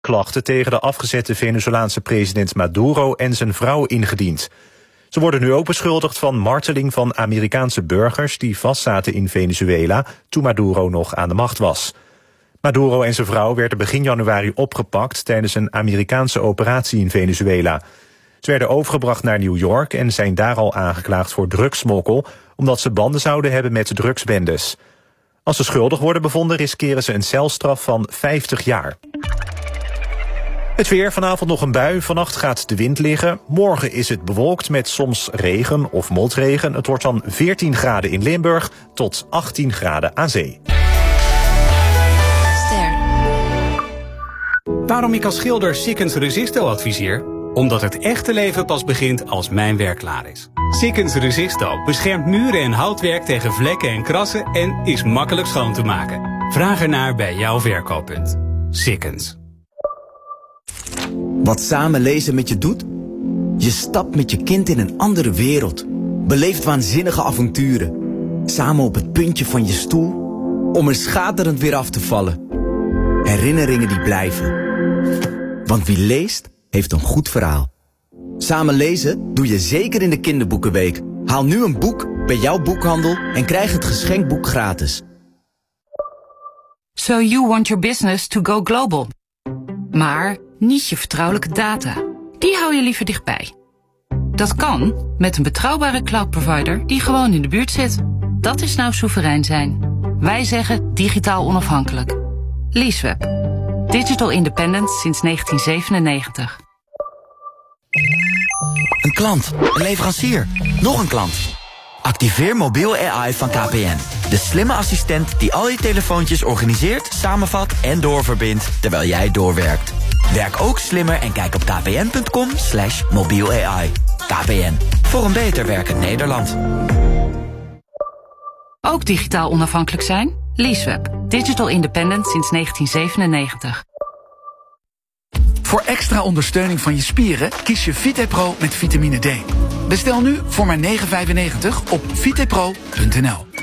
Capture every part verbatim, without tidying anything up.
klachten tegen de afgezette Venezolaanse president Maduro en zijn vrouw ingediend. Ze worden nu ook beschuldigd van marteling van Amerikaanse burgers die vastzaten in Venezuela toen Maduro nog aan de macht was. Maduro en zijn vrouw werden begin januari opgepakt tijdens een Amerikaanse operatie in Venezuela. Ze werden overgebracht naar New York en zijn daar al aangeklaagd voor drugssmokkel, omdat ze banden zouden hebben met drugsbendes. Als ze schuldig worden bevonden, riskeren ze een celstraf van vijftig jaar. Het weer, vanavond nog een bui, vannacht gaat de wind liggen. Morgen is het bewolkt met soms regen of motregen. Het wordt dan veertien graden in Limburg tot achttien graden aan zee. Ster. Waarom ik als schilder Sikkens Resisto adviseer? Omdat het echte leven pas begint als mijn werk klaar is. Sikkens Resisto beschermt muren en houtwerk tegen vlekken en krassen en is makkelijk schoon te maken. Vraag ernaar bij jouw verkooppunt. Sikkens. Wat samen lezen met je doet? Je stapt met je kind in een andere wereld. Beleeft waanzinnige avonturen. Samen op het puntje van je stoel, om er schaterend weer af te vallen. Herinneringen die blijven. Want wie leest, heeft een goed verhaal. Samen lezen doe je zeker in de kinderboekenweek. Haal nu een boek bij jouw boekhandel en krijg het geschenkboek gratis. So you want your business to go global. Maar niet je vertrouwelijke data. Die hou je liever dichtbij. Dat kan met een betrouwbare cloud provider die gewoon in de buurt zit. Dat is nou soeverein zijn. Wij zeggen digitaal onafhankelijk. Leaseweb. Digital independent sinds negentien zevenennegentig. Een klant, een leverancier, nog een klant. Activeer mobiel A I van K P N. De slimme assistent die al je telefoontjes organiseert, samenvat en doorverbindt terwijl jij doorwerkt. Werk ook slimmer en kijk op kpn.com slash mobiel AI. K P N, voor een beter werkend Nederland. Ook digitaal onafhankelijk zijn? Leaseweb. Digital independent sinds negentien zevenennegentig. Voor extra ondersteuning van je spieren kies je VitePro met vitamine D. Bestel nu voor maar negen vijfennegentig op vitepro punt n l.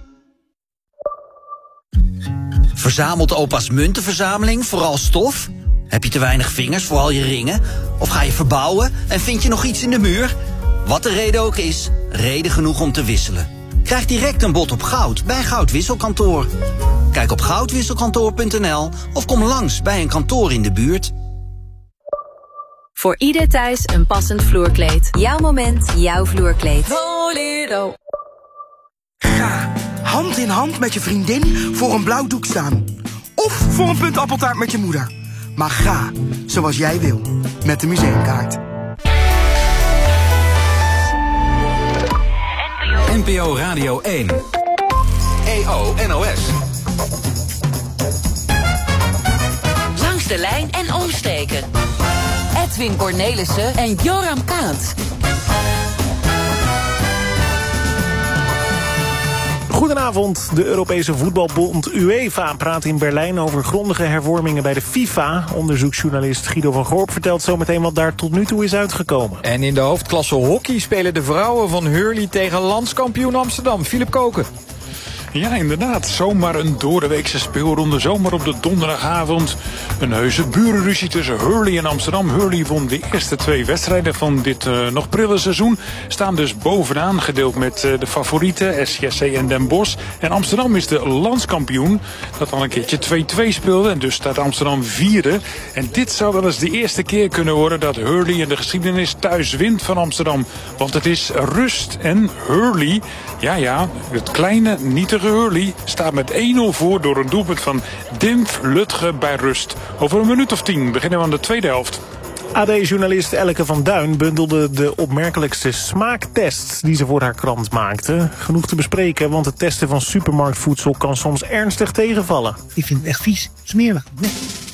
Verzamelt opa's muntenverzameling vooral stof? Heb je te weinig vingers voor al je ringen? Of ga je verbouwen en vind je nog iets in de muur? Wat de reden ook is, reden genoeg om te wisselen. Krijg direct een bod op goud bij Goudwisselkantoor. Kijk op goudwisselkantoor punt n l of kom langs bij een kantoor in de buurt. Voor ieder thuis een passend vloerkleed. Jouw moment, jouw vloerkleed. Bolero. Ga hand in hand met je vriendin voor een blauw doek staan. Of voor een punt appeltaart met je moeder. Maar ga zoals jij wil, met de museumkaart. N P O Radio één. E O N O S. Langs de lijn en omstreken. Edwin Cornelissen en Joram Kaat. Goedenavond. De Europese voetbalbond UEFA praat in Berlijn over grondige hervormingen bij de FIFA. Onderzoeksjournalist Guido van Gorp vertelt zometeen wat daar tot nu toe is uitgekomen. En in de hoofdklasse hockey spelen de vrouwen van Hurley tegen landskampioen Amsterdam, Philip Koken. Ja, inderdaad. Zomaar een doordeweekse speelronde. Zomaar op de donderdagavond. Een heuse burenruzie tussen Hurley en Amsterdam. Hurley won de eerste twee wedstrijden van dit uh, nog prille seizoen. Staan dus bovenaan, gedeeld met uh, de favorieten S J C en Den Bosch. En Amsterdam is de landskampioen. Dat al een keertje twee-twee speelde. En dus staat Amsterdam vierde. En dit zou wel eens de eerste keer kunnen worden dat Hurley in de geschiedenis thuis wint van Amsterdam. Want het is rust. En Hurley, ja ja, het kleine, nietige Hurley staat met één nul voor door een doelpunt van Dimf Lutge bij rust. Over een minuut of tien beginnen we aan de tweede helft. A D-journalist Elke van Duin bundelde de opmerkelijkste smaaktests die ze voor haar krant maakte. Genoeg te bespreken, want het testen van supermarktvoedsel kan soms ernstig tegenvallen. Ik vind het echt vies, smerig. Nee.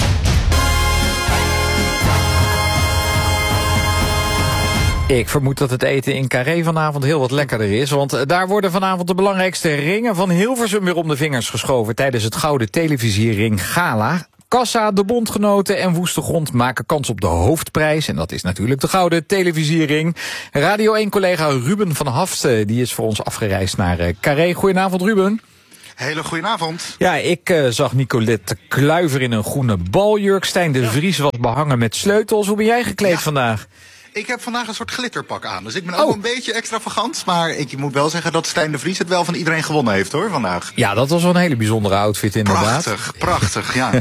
Ik vermoed dat het eten in Carré vanavond heel wat lekkerder is. Want daar worden vanavond de belangrijkste ringen van Hilversum weer om de vingers geschoven tijdens het Gouden Televisiering Gala. Kassa, de Bondgenoten en Woeste Grond maken kans op de hoofdprijs. En dat is natuurlijk de Gouden Televisiering. Radio één-collega Ruben van Haften die is voor ons afgereisd naar Carré. Goedenavond, Ruben. Hele goedenavond. Ja, ik uh, zag Nicolette Kluiver in een groene baljurk. Stijn de Vries was behangen met sleutels. Hoe ben jij gekleed ja. vandaag? Ik heb vandaag een soort glitterpak aan. Dus ik ben ook oh. een beetje extravagant. Maar ik moet wel zeggen dat Stijn de Vries het wel van iedereen gewonnen heeft, hoor, vandaag. Ja, dat was wel een hele bijzondere outfit, inderdaad. Prachtig, prachtig, ja.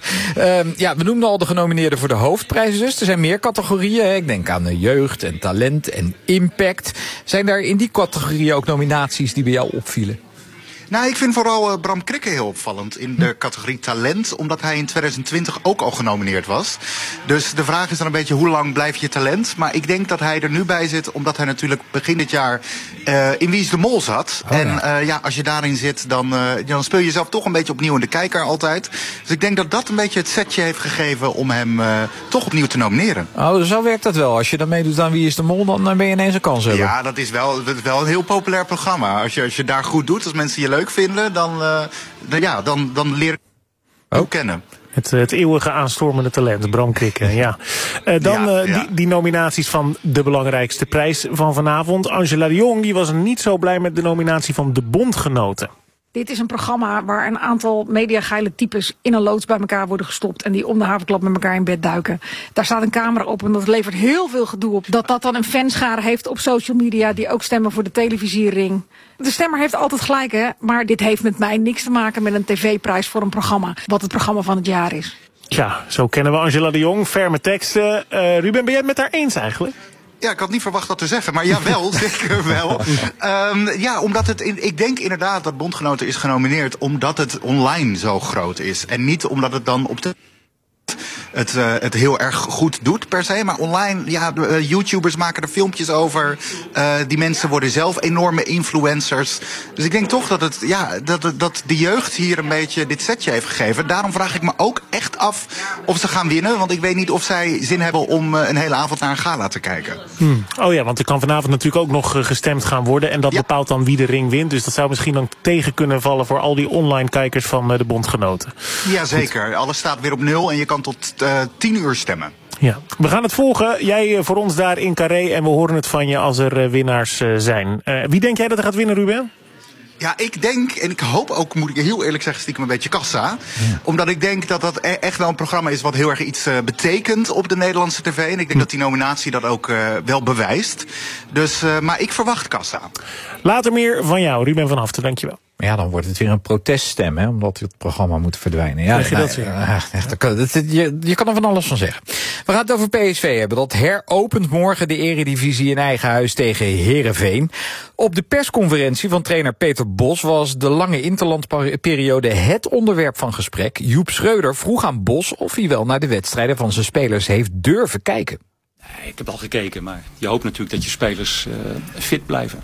um, ja, we noemden al de genomineerden voor de hoofdprijzen dus. Er zijn meer categorieën. Hè. Ik denk aan uh, jeugd en talent en impact. Zijn daar in die categorieën ook nominaties die bij jou opvielen? Nou, ik vind vooral uh, Bram Krikke heel opvallend in de categorie talent, omdat hij in twintig twintig ook al genomineerd was. Dus de vraag is dan een beetje, hoe lang blijf je talent? Maar ik denk dat hij er nu bij zit, omdat hij natuurlijk begin dit jaar uh, in Wie is de Mol zat. Oh, en ja. Uh, ja, als je daarin zit, dan, uh, dan speel je jezelf toch een beetje opnieuw in de kijker altijd. Dus ik denk dat dat een beetje het setje heeft gegeven om hem uh, toch opnieuw te nomineren. Oh, zo werkt dat wel. Als je dan meedoet aan Wie is de Mol, dan ben je ineens een kans hebben. Ja, dat is wel, dat is wel een heel populair programma. Als je, als je daar goed doet, als mensen je leuk vinden, dan, uh, dan, ja, dan, dan leer ik je oh. kennen. Het, het eeuwige aanstormende talent, Bram Krikke, ja. Uh, dan ja, uh, ja. Die, die nominaties van de belangrijkste prijs van vanavond. Angela de Jong die was niet zo blij met de nominatie van de Bondgenoten. Dit is een programma waar een aantal mediageile types in een loods bij elkaar worden gestopt en die om de haverklap met elkaar in bed duiken. Daar staat een camera op en dat levert heel veel gedoe op. Dat dat dan een fanschare heeft op social media die ook stemmen voor de televisiering. De stemmer heeft altijd gelijk, hè, maar dit heeft met mij niks te maken met een tv-prijs voor een programma, wat het programma van het jaar is. Ja, zo kennen we Angela de Jong, ferme teksten. Uh, Ruben, ben jij het met haar eens eigenlijk? Ja, ik had niet verwacht dat te zeggen, maar jawel, zeker wel. Um, ja, omdat het, in, ik denk inderdaad dat Bondgenoten is genomineerd omdat het online zo groot is. En niet omdat het dan op de... Het, uh, het heel erg goed doet per se, maar online, ja, de, uh, YouTubers maken er filmpjes over. Uh, die mensen worden zelf enorme influencers. Dus ik denk toch dat het, ja, dat, dat de jeugd hier een beetje dit setje heeft gegeven. Daarom vraag ik me ook echt af of ze gaan winnen, want ik weet niet of zij zin hebben om uh, een hele avond naar een gala te kijken. Hmm. Oh ja, want er kan vanavond natuurlijk ook nog uh, gestemd gaan worden en dat ja. bepaalt dan wie de ring wint. Dus dat zou misschien dan tegen kunnen vallen voor al die online kijkers van uh, de Bondgenoten. Jazeker, Goed. Alles staat weer op nul en je kan tot uh, tien uur stemmen. Ja, we gaan het volgen. Jij voor ons daar in Carré en we horen het van je als er winnaars zijn. Uh, wie denk jij dat er gaat winnen, Ruben? Ja, ik denk, en ik hoop ook, moet ik heel eerlijk zeggen, stiekem een beetje kassa. Ja. Omdat ik denk dat dat echt wel een programma is wat heel erg iets uh, betekent op de Nederlandse tv. En ik denk hm. dat die nominatie dat ook uh, wel bewijst. Dus, uh, maar ik verwacht kassa. Later meer van jou, Ruben van Haften, dankjewel. Ja, dan wordt het weer een proteststem, hè, omdat het programma moet verdwijnen. Ja, zeg je dat weer? Ja, echt, dat, je, je kan er van alles van zeggen. We gaan het over P S V hebben. Dat heropent morgen de Eredivisie in eigen huis tegen Heerenveen. Op de persconferentie van trainer Peter Bos was de lange interlandperiode het onderwerp van gesprek. Joep Schreuder vroeg aan Bos of hij wel naar de wedstrijden van zijn spelers heeft durven kijken. Nee, ik heb al gekeken, maar je hoopt natuurlijk dat je spelers uh, fit blijven.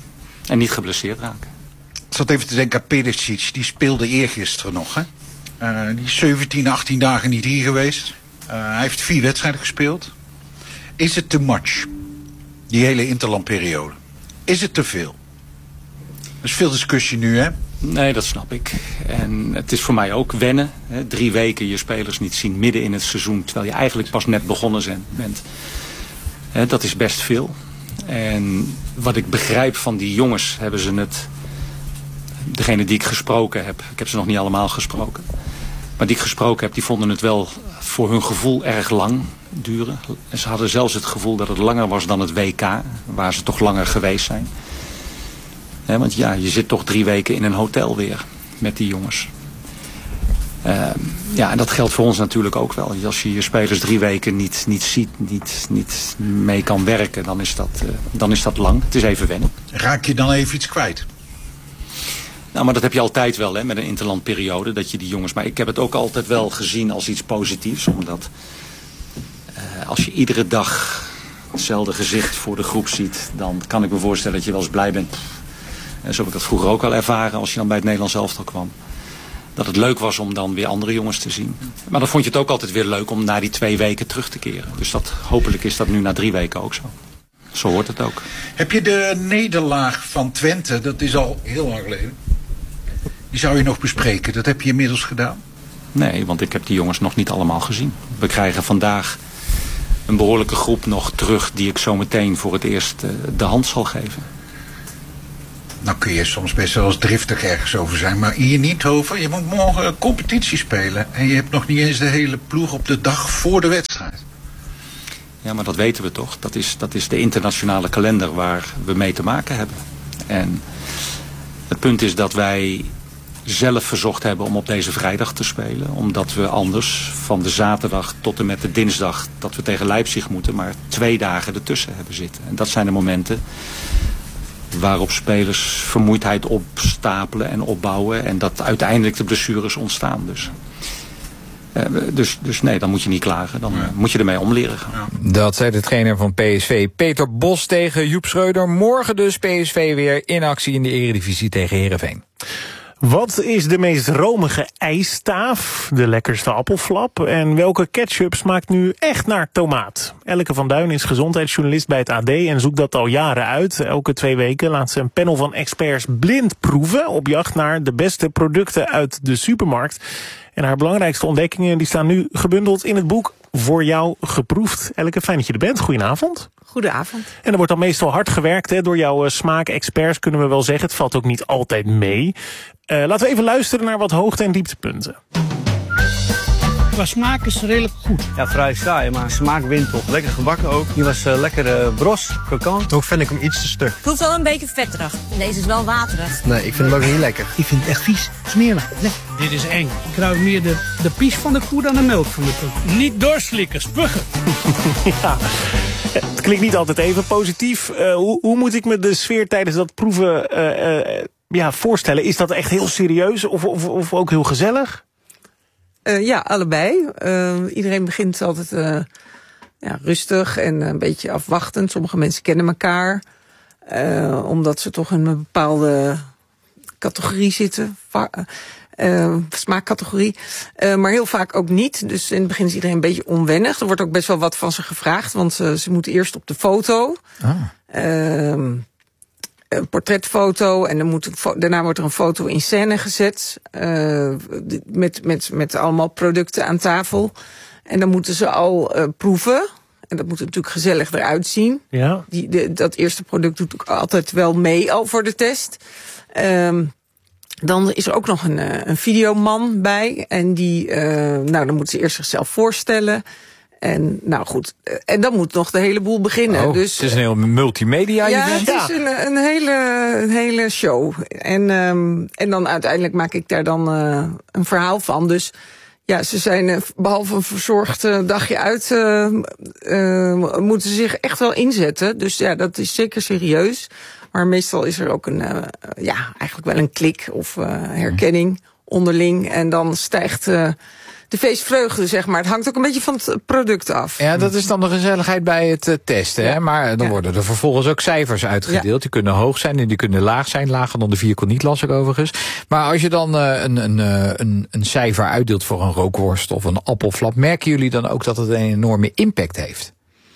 En niet geblesseerd raken. Ik zat even te denken aan Perisic, die speelde eergisteren nog. Hè? Uh, die is zeventien, achttien dagen niet hier geweest. Uh, hij heeft vier wedstrijden gespeeld. Is het too much? Die hele interlandperiode. Is het te veel? Er is veel discussie nu, hè? Nee, dat snap ik. En het is voor mij ook wennen. Hè? Drie weken je spelers niet zien midden in het seizoen, terwijl je eigenlijk pas net begonnen bent. Hè, dat is best veel. En wat ik begrijp van die jongens hebben ze het... Degene die ik gesproken heb, ik heb ze nog niet allemaal gesproken. Maar die ik gesproken heb, die vonden het wel voor hun gevoel erg lang duren. En ze hadden zelfs het gevoel dat het langer was dan het W K, waar ze toch langer geweest zijn. He, want ja, je zit toch drie weken in een hotel weer met die jongens. Uh, ja, en dat geldt voor ons natuurlijk ook wel. Als je je spelers drie weken niet, niet ziet, niet, niet mee kan werken, dan is, dat, uh, dan is dat lang. Het is even wennen. Raak je dan even iets kwijt? Nou, maar dat heb je altijd wel, hè, met een interlandperiode, dat je die jongens... Maar ik heb het ook altijd wel gezien als iets positiefs, omdat uh, als je iedere dag hetzelfde gezicht voor de groep ziet, dan kan ik me voorstellen dat je wel eens blij bent. En zo heb ik dat vroeger ook al ervaren als je dan bij het Nederlands elftal kwam. Dat het leuk was om dan weer andere jongens te zien. Maar dan vond je het ook altijd weer leuk om na die twee weken terug te keren. Dus dat, hopelijk is dat nu na drie weken ook zo. Zo hoort het ook. Heb je de nederlaag van Twente, dat is al heel lang geleden... Die zou je nog bespreken. Dat heb je inmiddels gedaan? Nee, want ik heb die jongens nog niet allemaal gezien. We krijgen vandaag een behoorlijke groep nog terug die ik zo meteen voor het eerst uh, de hand zal geven. Nou kun je soms best wel eens driftig ergens over zijn, maar hier niet over. Je moet morgen een competitie spelen en je hebt nog niet eens de hele ploeg op de dag voor de wedstrijd. Ja, maar dat weten we toch. Dat is, dat is de internationale kalender waar we mee te maken hebben. En het punt is dat wij zelf verzocht hebben om op deze vrijdag te spelen. Omdat we anders van de zaterdag tot en met de dinsdag dat we tegen Leipzig moeten, maar twee dagen ertussen hebben zitten. En dat zijn de momenten waarop spelers vermoeidheid opstapelen en opbouwen en dat uiteindelijk de blessures ontstaan. Dus, uh, dus, dus nee, dan moet je niet klagen. Dan uh, moet je ermee om leren gaan. Ja. Dat zei de trainer van P S V, Peter Bos, tegen Joep Schreuder. Morgen dus P S V weer in actie in de Eredivisie tegen Heerenveen. Wat is de meest romige ijstaaf, de lekkerste appelflap en welke ketchup smaakt nu echt naar tomaat? Elke van Duin is gezondheidsjournalist bij het A D en zoekt dat al jaren uit. Elke twee weken laat ze een panel van experts blind proeven op jacht naar de beste producten uit de supermarkt. En haar belangrijkste ontdekkingen die staan nu gebundeld in het boek Voor jou geproefd. Elke, fijn dat je er bent. Goedenavond. Goedenavond. En er wordt dan meestal hard gewerkt hè, door jouw smaakexperts, kunnen we wel zeggen. Het valt ook niet altijd mee. Uh, laten we even luisteren naar wat hoogte- en dieptepunten. Qua smaak is het redelijk goed. Ja, vrij saai, maar smaak wint toch. Lekker gebakken ook. Die was uh, lekker uh, bros, krokant. Ook vind ik hem iets te stug. Het voelt wel een beetje vetterig. Deze is wel waterig. Nee, ik vind hem ook niet lekker. Ik vind het echt vies. Smerig. Nee. Dit is eng. Ik kruip meer de, de pies van de koe dan de melk van de koe. Niet doorslikken, spugen. Ja, het klinkt niet altijd even positief. Uh, hoe, hoe moet ik me de sfeer tijdens dat proeven uh, uh, ja, voorstellen? Is dat echt heel serieus of, of, of ook heel gezellig? Uh, ja, allebei. Uh, iedereen begint altijd uh, ja, rustig en een beetje afwachtend. Sommige mensen kennen elkaar. Uh, omdat ze toch in een bepaalde categorie zitten. Va- uh, smaakcategorie. Uh, maar heel vaak ook niet. Dus in het begin is iedereen een beetje onwennig. Er wordt ook best wel wat van ze gevraagd. Want uh, ze moeten eerst op de foto. Ah. Uh, een portretfoto en dan moet een fo- daarna wordt er een foto in scène gezet. Uh, met, met, met allemaal producten aan tafel. En dan moeten ze al uh, proeven. En dat moet er natuurlijk gezellig eruit zien. Ja. Die, de, dat eerste product doet ook altijd wel mee al voor de test. Um, dan is er ook nog een, uh, een videoman bij. En die, uh, nou, dan moet ze eerst zichzelf voorstellen. En nou goed, en dan moet nog de hele boel beginnen. Oh, dus, het is een heel multimedia ja, event. Ja, het is een, een, hele, een hele show. En, um, en dan uiteindelijk maak ik daar dan uh, een verhaal van. Dus ja, ze zijn uh, behalve een verzorgd uh, dagje uit, uh, uh, moeten ze zich echt wel inzetten. Dus ja, dat is zeker serieus. Maar meestal is er ook een, uh, ja, eigenlijk wel een klik of uh, herkenning onderling. En dan stijgt Uh, de feestvreugde, zeg maar. Het hangt ook een beetje van het product af. Ja, dat is dan de gezelligheid bij het uh, testen. Ja. Hè? Maar dan ja. worden er vervolgens ook cijfers uitgedeeld. Ja. Die kunnen hoog zijn en die kunnen laag zijn. Lager dan de vier kon niet, las ik overigens. Maar als je dan uh, een, een, een, een cijfer uitdeelt voor een rookworst of een appelflap, merken jullie dan ook dat het een enorme impact heeft?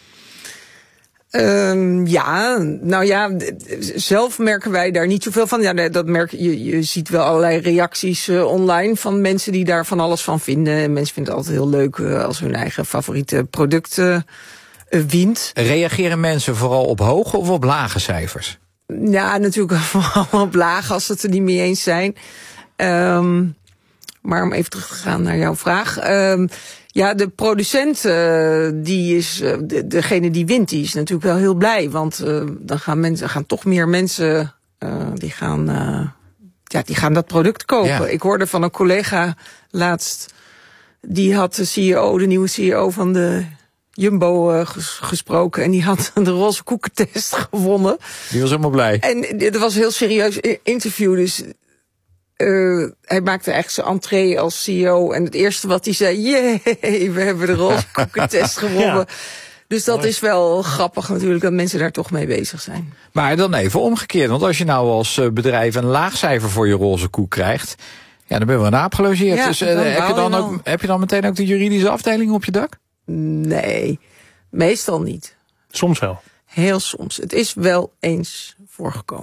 Um, ja, nou ja, zelf merken wij daar niet zoveel van. Ja, dat merk je. Je ziet wel allerlei reacties uh, online van mensen die daar van alles van vinden. En mensen vinden het altijd heel leuk uh, als hun eigen favoriete product uh, uh, wint. Reageren mensen vooral op hoge of op lage cijfers? Ja, natuurlijk vooral op lage als ze het er niet mee eens zijn. Um, maar om even terug te gaan naar jouw vraag. Um, Ja, de producent, uh, die is, uh, de, degene die wint, die is natuurlijk wel heel blij. Want uh, dan gaan mensen, gaan toch meer mensen, uh, die gaan, uh, ja, die gaan dat product kopen. Ja. Ik hoorde van een collega laatst, die had de C E O, de nieuwe C E O van de Jumbo uh, ges- gesproken. En die had de roze koekentest gewonnen. Die was helemaal blij. En dit was een heel serieus interview, dus Uh, hij maakte echt zijn entree als C E O. En het eerste wat hij zei, jee, we hebben de roze koekentest gewonnen. Ja. Dus dat is wel grappig natuurlijk, dat mensen daar toch mee bezig zijn. Maar dan even omgekeerd, want als je nou als bedrijf een laag cijfer voor je roze koek krijgt, ja, dan ben je wel een aap gelogeerd. Ja, dus uh, heb, je dan ook, heb je dan meteen ook de juridische afdeling op je dak? Nee, meestal niet. Soms wel. Heel soms. Het is wel eens voorgekomen.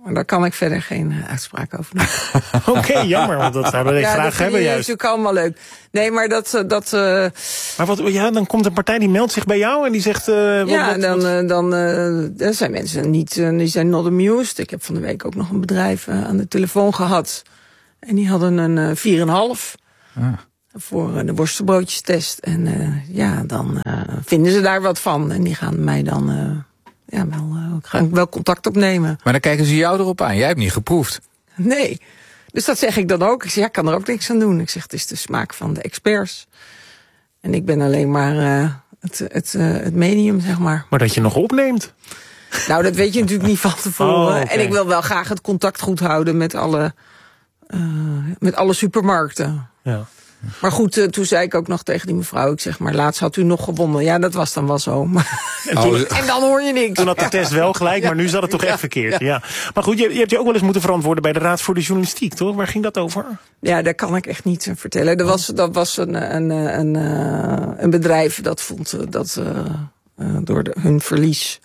Maar daar kan ik verder geen uh, uitspraak over doen. Oké, okay, jammer, want dat zouden we ja, graag hebben juist. Dat is natuurlijk allemaal leuk. Nee, maar dat... dat uh... Maar wat, ja, dan komt een partij die meldt zich bij jou en die zegt... Uh, wat, ja, wat, dan, wat... Uh, dan uh, zijn mensen niet, uh, die zijn not amused. Ik heb van de week ook nog een bedrijf uh, aan de telefoon gehad. En die hadden een uh, vier komma vijf ah. voor uh, de worstenbroodjestest. En uh, ja, dan uh, vinden ze daar wat van. En die gaan mij dan... Uh, Ja, wel, uh, gaan wel contact opnemen. Maar dan kijken ze jou erop aan. Jij hebt niet geproefd. Nee. Dus dat zeg ik dan ook. Ik zeg, ja, ik kan er ook niks aan doen. Ik zeg, het is de smaak van de experts. En ik ben alleen maar uh, het, het, uh, het medium, zeg maar. Maar dat je nog opneemt? Nou, dat weet je natuurlijk niet van tevoren. Oh, okay. En ik wil wel graag het contact goed houden met alle, uh, met alle supermarkten. Ja. Maar goed, uh, toen zei ik ook nog tegen die mevrouw, ik zeg maar, laatst had u nog gewonnen. Ja, dat was dan wel zo. En, toen, oh, en dan hoor je niks. Toen had de test wel gelijk, maar nu zat het toch ja, echt verkeerd. Ja. Ja. Maar goed, je, je hebt je ook wel eens moeten verantwoorden bij de Raad voor de Journalistiek, toch? Waar ging dat over? Ja, dat kan ik echt niet vertellen. Er was, dat was een, een, een, een bedrijf dat vond dat uh, door de, hun verlies,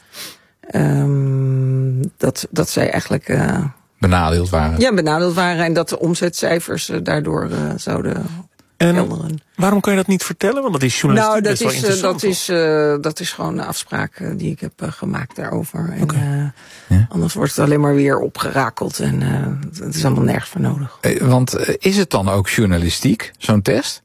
um, dat, dat zij eigenlijk... Uh, benadeeld waren. Ja, benadeeld waren en dat de omzetcijfers uh, daardoor uh, zouden... En Helderen. Waarom kan je dat niet vertellen? Want dat is journalistiek nou, dat best wel is, interessant. Dat is, uh, dat is gewoon een afspraak uh, die ik heb uh, gemaakt daarover. En, okay. uh, ja. Anders wordt het alleen maar weer opgerakeld. En uh, het is allemaal nergens voor nodig. Eh, want uh, is het dan ook journalistiek, zo'n test?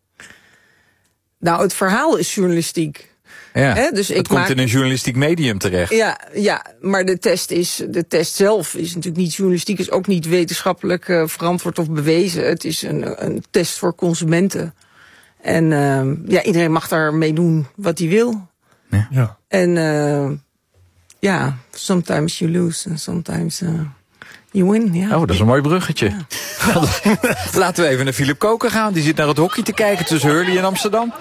Nou, het verhaal is journalistiek. Ja, He, dus het ik komt maak... in een journalistiek medium terecht. Ja, ja, maar de test, is, de test zelf is natuurlijk niet journalistiek, is ook niet wetenschappelijk uh, verantwoord of bewezen. Het is een, een test voor consumenten. En uh, ja, iedereen mag daarmee doen wat hij wil. Ja. Ja. En uh, ja, sometimes you lose and sometimes uh, you win. Ja. Oh, dat is een mooi bruggetje. Ja. Laten we even naar Philip Koken gaan. Die zit naar het hockey te kijken tussen Hurley en Amsterdam.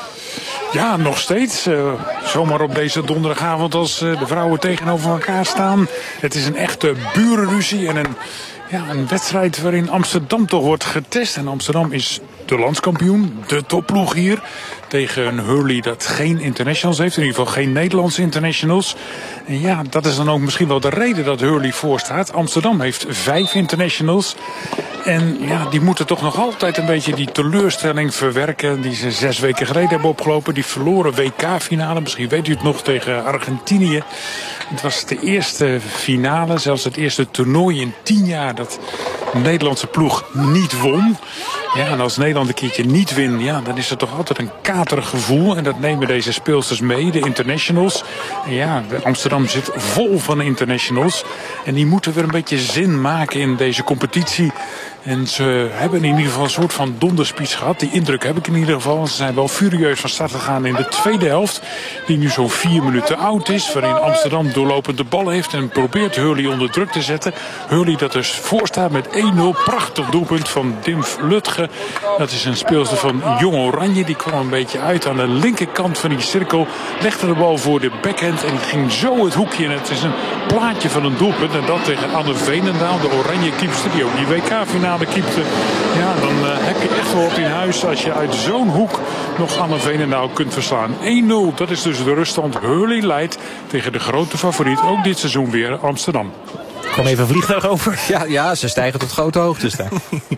Ja, nog steeds. Uh, zomaar op deze donderdagavond als uh, de vrouwen tegenover elkaar staan. Het is een echte burenruzie en een, ja, een wedstrijd waarin Amsterdam toch wordt getest. En Amsterdam is de landskampioen, de topploeg hier. Tegen een Hurley dat geen internationals heeft. In ieder geval geen Nederlandse internationals. En ja, dat is dan ook misschien wel de reden dat Hurley voorstaat. Amsterdam heeft vijf internationals. En ja, die moeten toch nog altijd een beetje die teleurstelling verwerken die ze zes weken geleden hebben opgelopen. Die verloren W K-finale, misschien weet u het nog, tegen Argentinië. Het was de eerste finale, zelfs het eerste toernooi in tien jaar dat de Nederlandse ploeg niet won. Ja, en als Nederland een keertje niet wint, ja, dan is er toch altijd een katerig gevoel. En dat nemen deze speelsters mee, de internationals. En ja, Amsterdam zit vol van internationals. En die moeten weer een beetje zin maken in deze competitie. En ze hebben in ieder geval een soort van donderspies gehad. Die indruk heb ik in ieder geval. Ze zijn wel furieus van start gegaan in de tweede helft. Die nu zo'n vier minuten oud is. Waarin Amsterdam doorlopend de bal heeft. En probeert Hurley onder druk te zetten. Hurley dat dus voorstaat met één nul. Prachtig doelpunt van Dimf Lutge. Dat is een speelster van Jong Oranje. Die kwam een beetje uit aan de linkerkant van die cirkel. Legde de bal voor de backhand. En die ging zo het hoekje in. Het is een plaatje van een doelpunt. En dat tegen Anne Veenendaal. De Oranje keepster die ook die W K-finale keepte. Ja, dan uh, heb je echt wel wat in huis als je uit zo'n hoek nog Anne Veenendaal kunt verslaan. één nul, dat is dus de ruststand. Hurley leidt tegen de grote favoriet, ook dit seizoen weer, Amsterdam. Er kwam even een vliegtuig over. Ja, ja, ze stijgen tot grote hoogtes daar.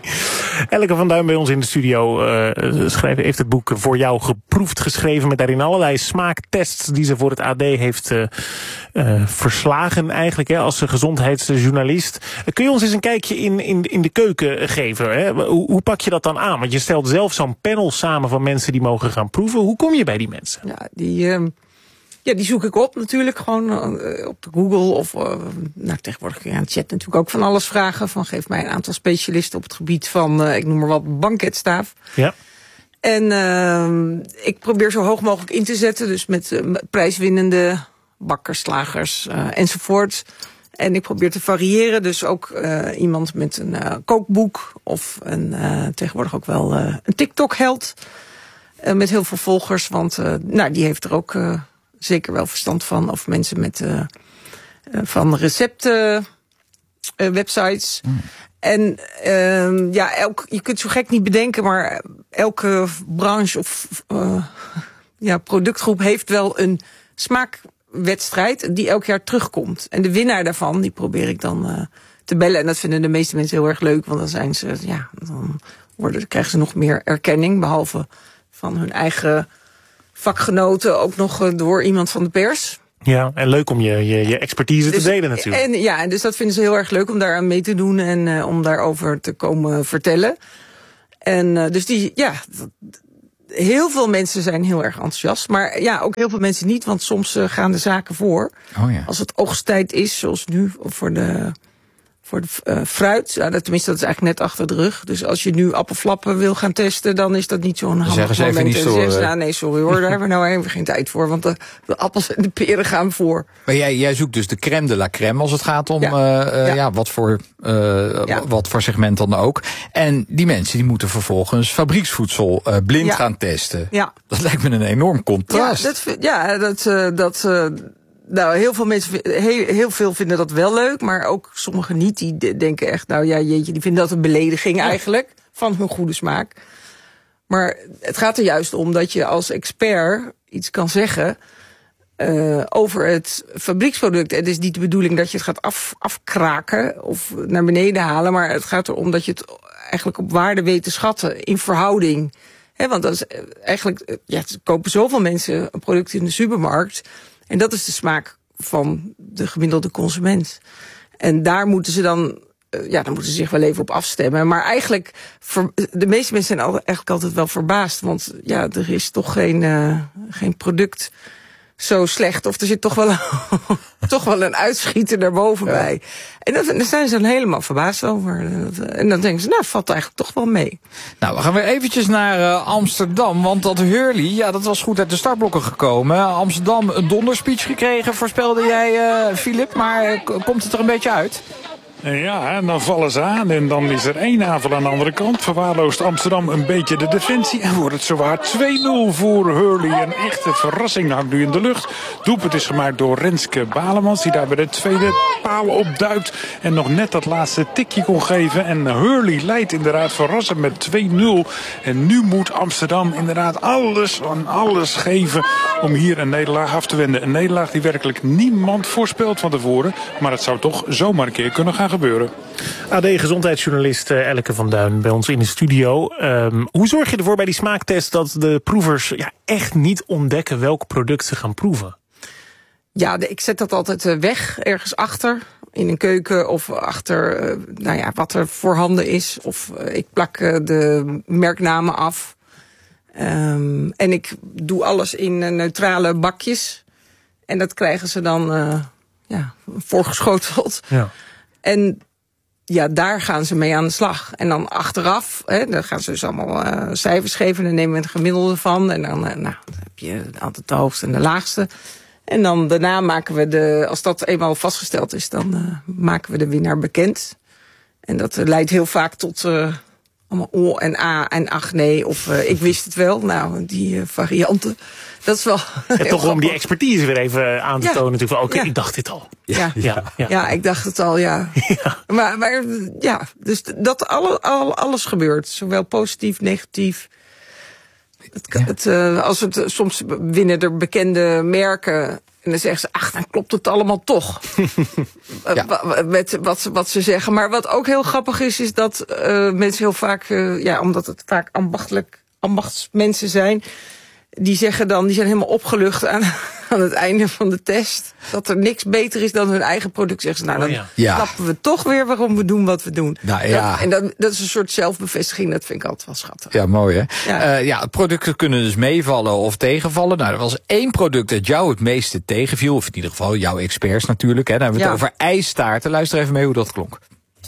Elke van Duin bij ons in de studio uh, schrijven, heeft het boek Voor jou geproefd geschreven. Met daarin allerlei smaaktests die ze voor het A D heeft uh, uh, verslagen eigenlijk. Hè, als gezondheidsjournalist. Uh, kun je ons eens een kijkje in, in, in de keuken geven? Hè? Hoe, hoe pak je dat dan aan? Want je stelt zelf zo'n panel samen van mensen die mogen gaan proeven. Hoe kom je bij die mensen? Ja, die... Uh... Ja, die zoek ik op natuurlijk, gewoon uh, op de Google of uh, nou, tegenwoordig kun je aan het chat natuurlijk ook van alles vragen. Van geef mij een aantal specialisten op het gebied van, uh, ik noem maar wat, banketstaaf. Ja. En uh, ik probeer zo hoog mogelijk in te zetten, dus met uh, prijswinnende bakkers, slagers uh, enzovoort. En ik probeer te variëren, dus ook uh, iemand met een uh, kookboek of een, uh, tegenwoordig ook wel uh, een TikTok-held uh, met heel veel volgers, want uh, nou, die heeft er ook... Uh, zeker wel verstand van. Of mensen met uh, uh, van recepten uh, websites. Mm. En uh, ja, elk, je kunt zo gek niet bedenken, maar elke branche of uh, ja, productgroep heeft wel een smaakwedstrijd die elk jaar terugkomt. En de winnaar daarvan, die probeer ik dan uh, te bellen. En dat vinden de meeste mensen heel erg leuk. Want dan zijn ze, ja, dan worden, krijgen ze nog meer erkenning. Behalve van hun eigen vakgenoten, ook nog door iemand van de pers. Ja, en leuk om je, je, je expertise dus, te delen natuurlijk. En, ja, en dus dat vinden ze heel erg leuk om daar aan mee te doen en uh, om daarover te komen vertellen. En uh, dus die, ja, heel veel mensen zijn heel erg enthousiast. Maar ja, ook heel veel mensen niet, want soms uh, gaan de zaken voor. Oh ja. Als het oogsttijd is, zoals nu, voor de... Voor de uh, fruit, ja, dat, tenminste dat is eigenlijk net achter de rug. Dus als je nu appelflappen wil gaan testen, dan is dat niet zo'n handig moment. Zeggen ze even niet zo. Zeggen ze, nou, nee, sorry hoor, daar hebben we nou even geen tijd voor. Want de, de appels en de peren gaan voor. Maar jij, jij zoekt dus de crème de la crème als het gaat om ja. Uh, uh, ja. Ja, wat, voor, uh, ja. wat voor segment dan ook. En die mensen die moeten vervolgens fabrieksvoedsel uh, blind ja. gaan testen. Ja. Dat lijkt me een enorm contrast. Ja, dat, ja, dat, uh, dat uh, nou, heel veel mensen, heel, heel veel vinden dat wel leuk, maar ook sommigen niet. Die denken echt, nou ja, jeetje, die vinden dat een belediging eigenlijk van hun goede smaak. Maar het gaat er juist om dat je als expert iets kan zeggen uh, over het fabrieksproduct. Het is niet de bedoeling dat je het gaat af, afkraken of naar beneden halen, maar het gaat erom dat je het eigenlijk op waarde weet te schatten in verhouding. He, want dat is eigenlijk, ja, er kopen zoveel mensen een product in de supermarkt. En dat is de smaak van de gemiddelde consument. En daar moeten ze dan, ja, dan moeten ze zich wel even op afstemmen. Maar eigenlijk, de meeste mensen zijn eigenlijk altijd wel verbaasd. Want ja, er is toch geen, uh, geen product zo slecht. Of er zit toch wel een, toch wel een uitschieter daarboven ja. bij. En dat, daar zijn ze dan helemaal verbaasd over. En dan denken ze, nou, valt eigenlijk toch wel mee. Nou, we gaan weer eventjes naar uh, Amsterdam. Want dat Hurley, ja, dat was goed uit de startblokken gekomen. Amsterdam een donderspeech gekregen, voorspelde jij, uh, Filip. Maar uh, komt het er een beetje uit? Ja, en dan vallen ze aan en dan is er één aanval aan de andere kant. Verwaarloost Amsterdam een beetje de defensie en wordt het zowaar twee nul voor Hurley. Een echte verrassing hangt nu in de lucht. Doelpunt is gemaakt door Renske Balemans, die daar bij de tweede paal opduikt en nog net dat laatste tikje kon geven. En Hurley leidt inderdaad verrassend met twee nul. En nu moet Amsterdam inderdaad alles aan alles geven om hier een nederlaag af te wenden. Een nederlaag die werkelijk niemand voorspelt van tevoren, maar het zou toch zomaar een keer kunnen gaan gebeuren. A D-gezondheidsjournalist Elke van Duin bij ons in de studio. Um, hoe zorg je ervoor bij die smaaktest dat de proevers ja, echt niet ontdekken welk product ze gaan proeven? Ja, de, ik zet dat altijd weg, ergens achter, in een keuken of achter uh, nou ja, wat er voorhanden is. Of uh, ik plak uh, de merknamen af. Um, en ik doe alles in uh, neutrale bakjes. En dat krijgen ze dan uh, ja, voorgeschoteld. Ja. En ja, daar gaan ze mee aan de slag. En dan achteraf, hè, dan gaan ze dus allemaal uh, cijfers geven. Dan nemen we het gemiddelde van. En dan, uh, nou, dan heb je altijd de hoogste en de laagste. En dan daarna maken we de, als dat eenmaal vastgesteld is, dan uh, maken we de winnaar bekend. En dat uh, leidt heel vaak tot uh, allemaal o en a en ach nee. Of uh, ik wist het wel. Nou, die uh, varianten. Dat is wel. En toch om die expertise weer even aan te ja. tonen. Natuurlijk, oké, okay, ja. ik dacht dit al. Ja, ja, ja. ja. ja ik dacht het al, ja. ja. Maar, maar ja, dus dat alle, alle, alles gebeurt. Zowel positief, negatief. Het, ja. het, uh, als het, soms winnen er bekende merken. En dan zeggen ze, ach, dan klopt het allemaal toch. ja. Met wat, wat ze zeggen. Maar wat ook heel grappig is, is dat uh, mensen heel vaak, uh, ja, omdat het vaak ambachtelijk, ambachtsmensen zijn, die zeggen dan, die zijn helemaal opgelucht aan, aan het einde van de test. Dat er niks beter is dan hun eigen product. Zeggen ze, nou, dan oh, ja. snappen we toch weer waarom we doen wat we doen. Nou, ja. dat, en dat, dat is een soort zelfbevestiging, dat vind ik altijd wel schattig. Ja, mooi hè. Ja, uh, ja producten kunnen dus meevallen of tegenvallen. Nou, er was één product dat jou het meeste tegenviel. Of in ieder geval jouw experts natuurlijk. Hè. Dan hebben we het ja. over ijstaarten. Luister even mee hoe dat klonk.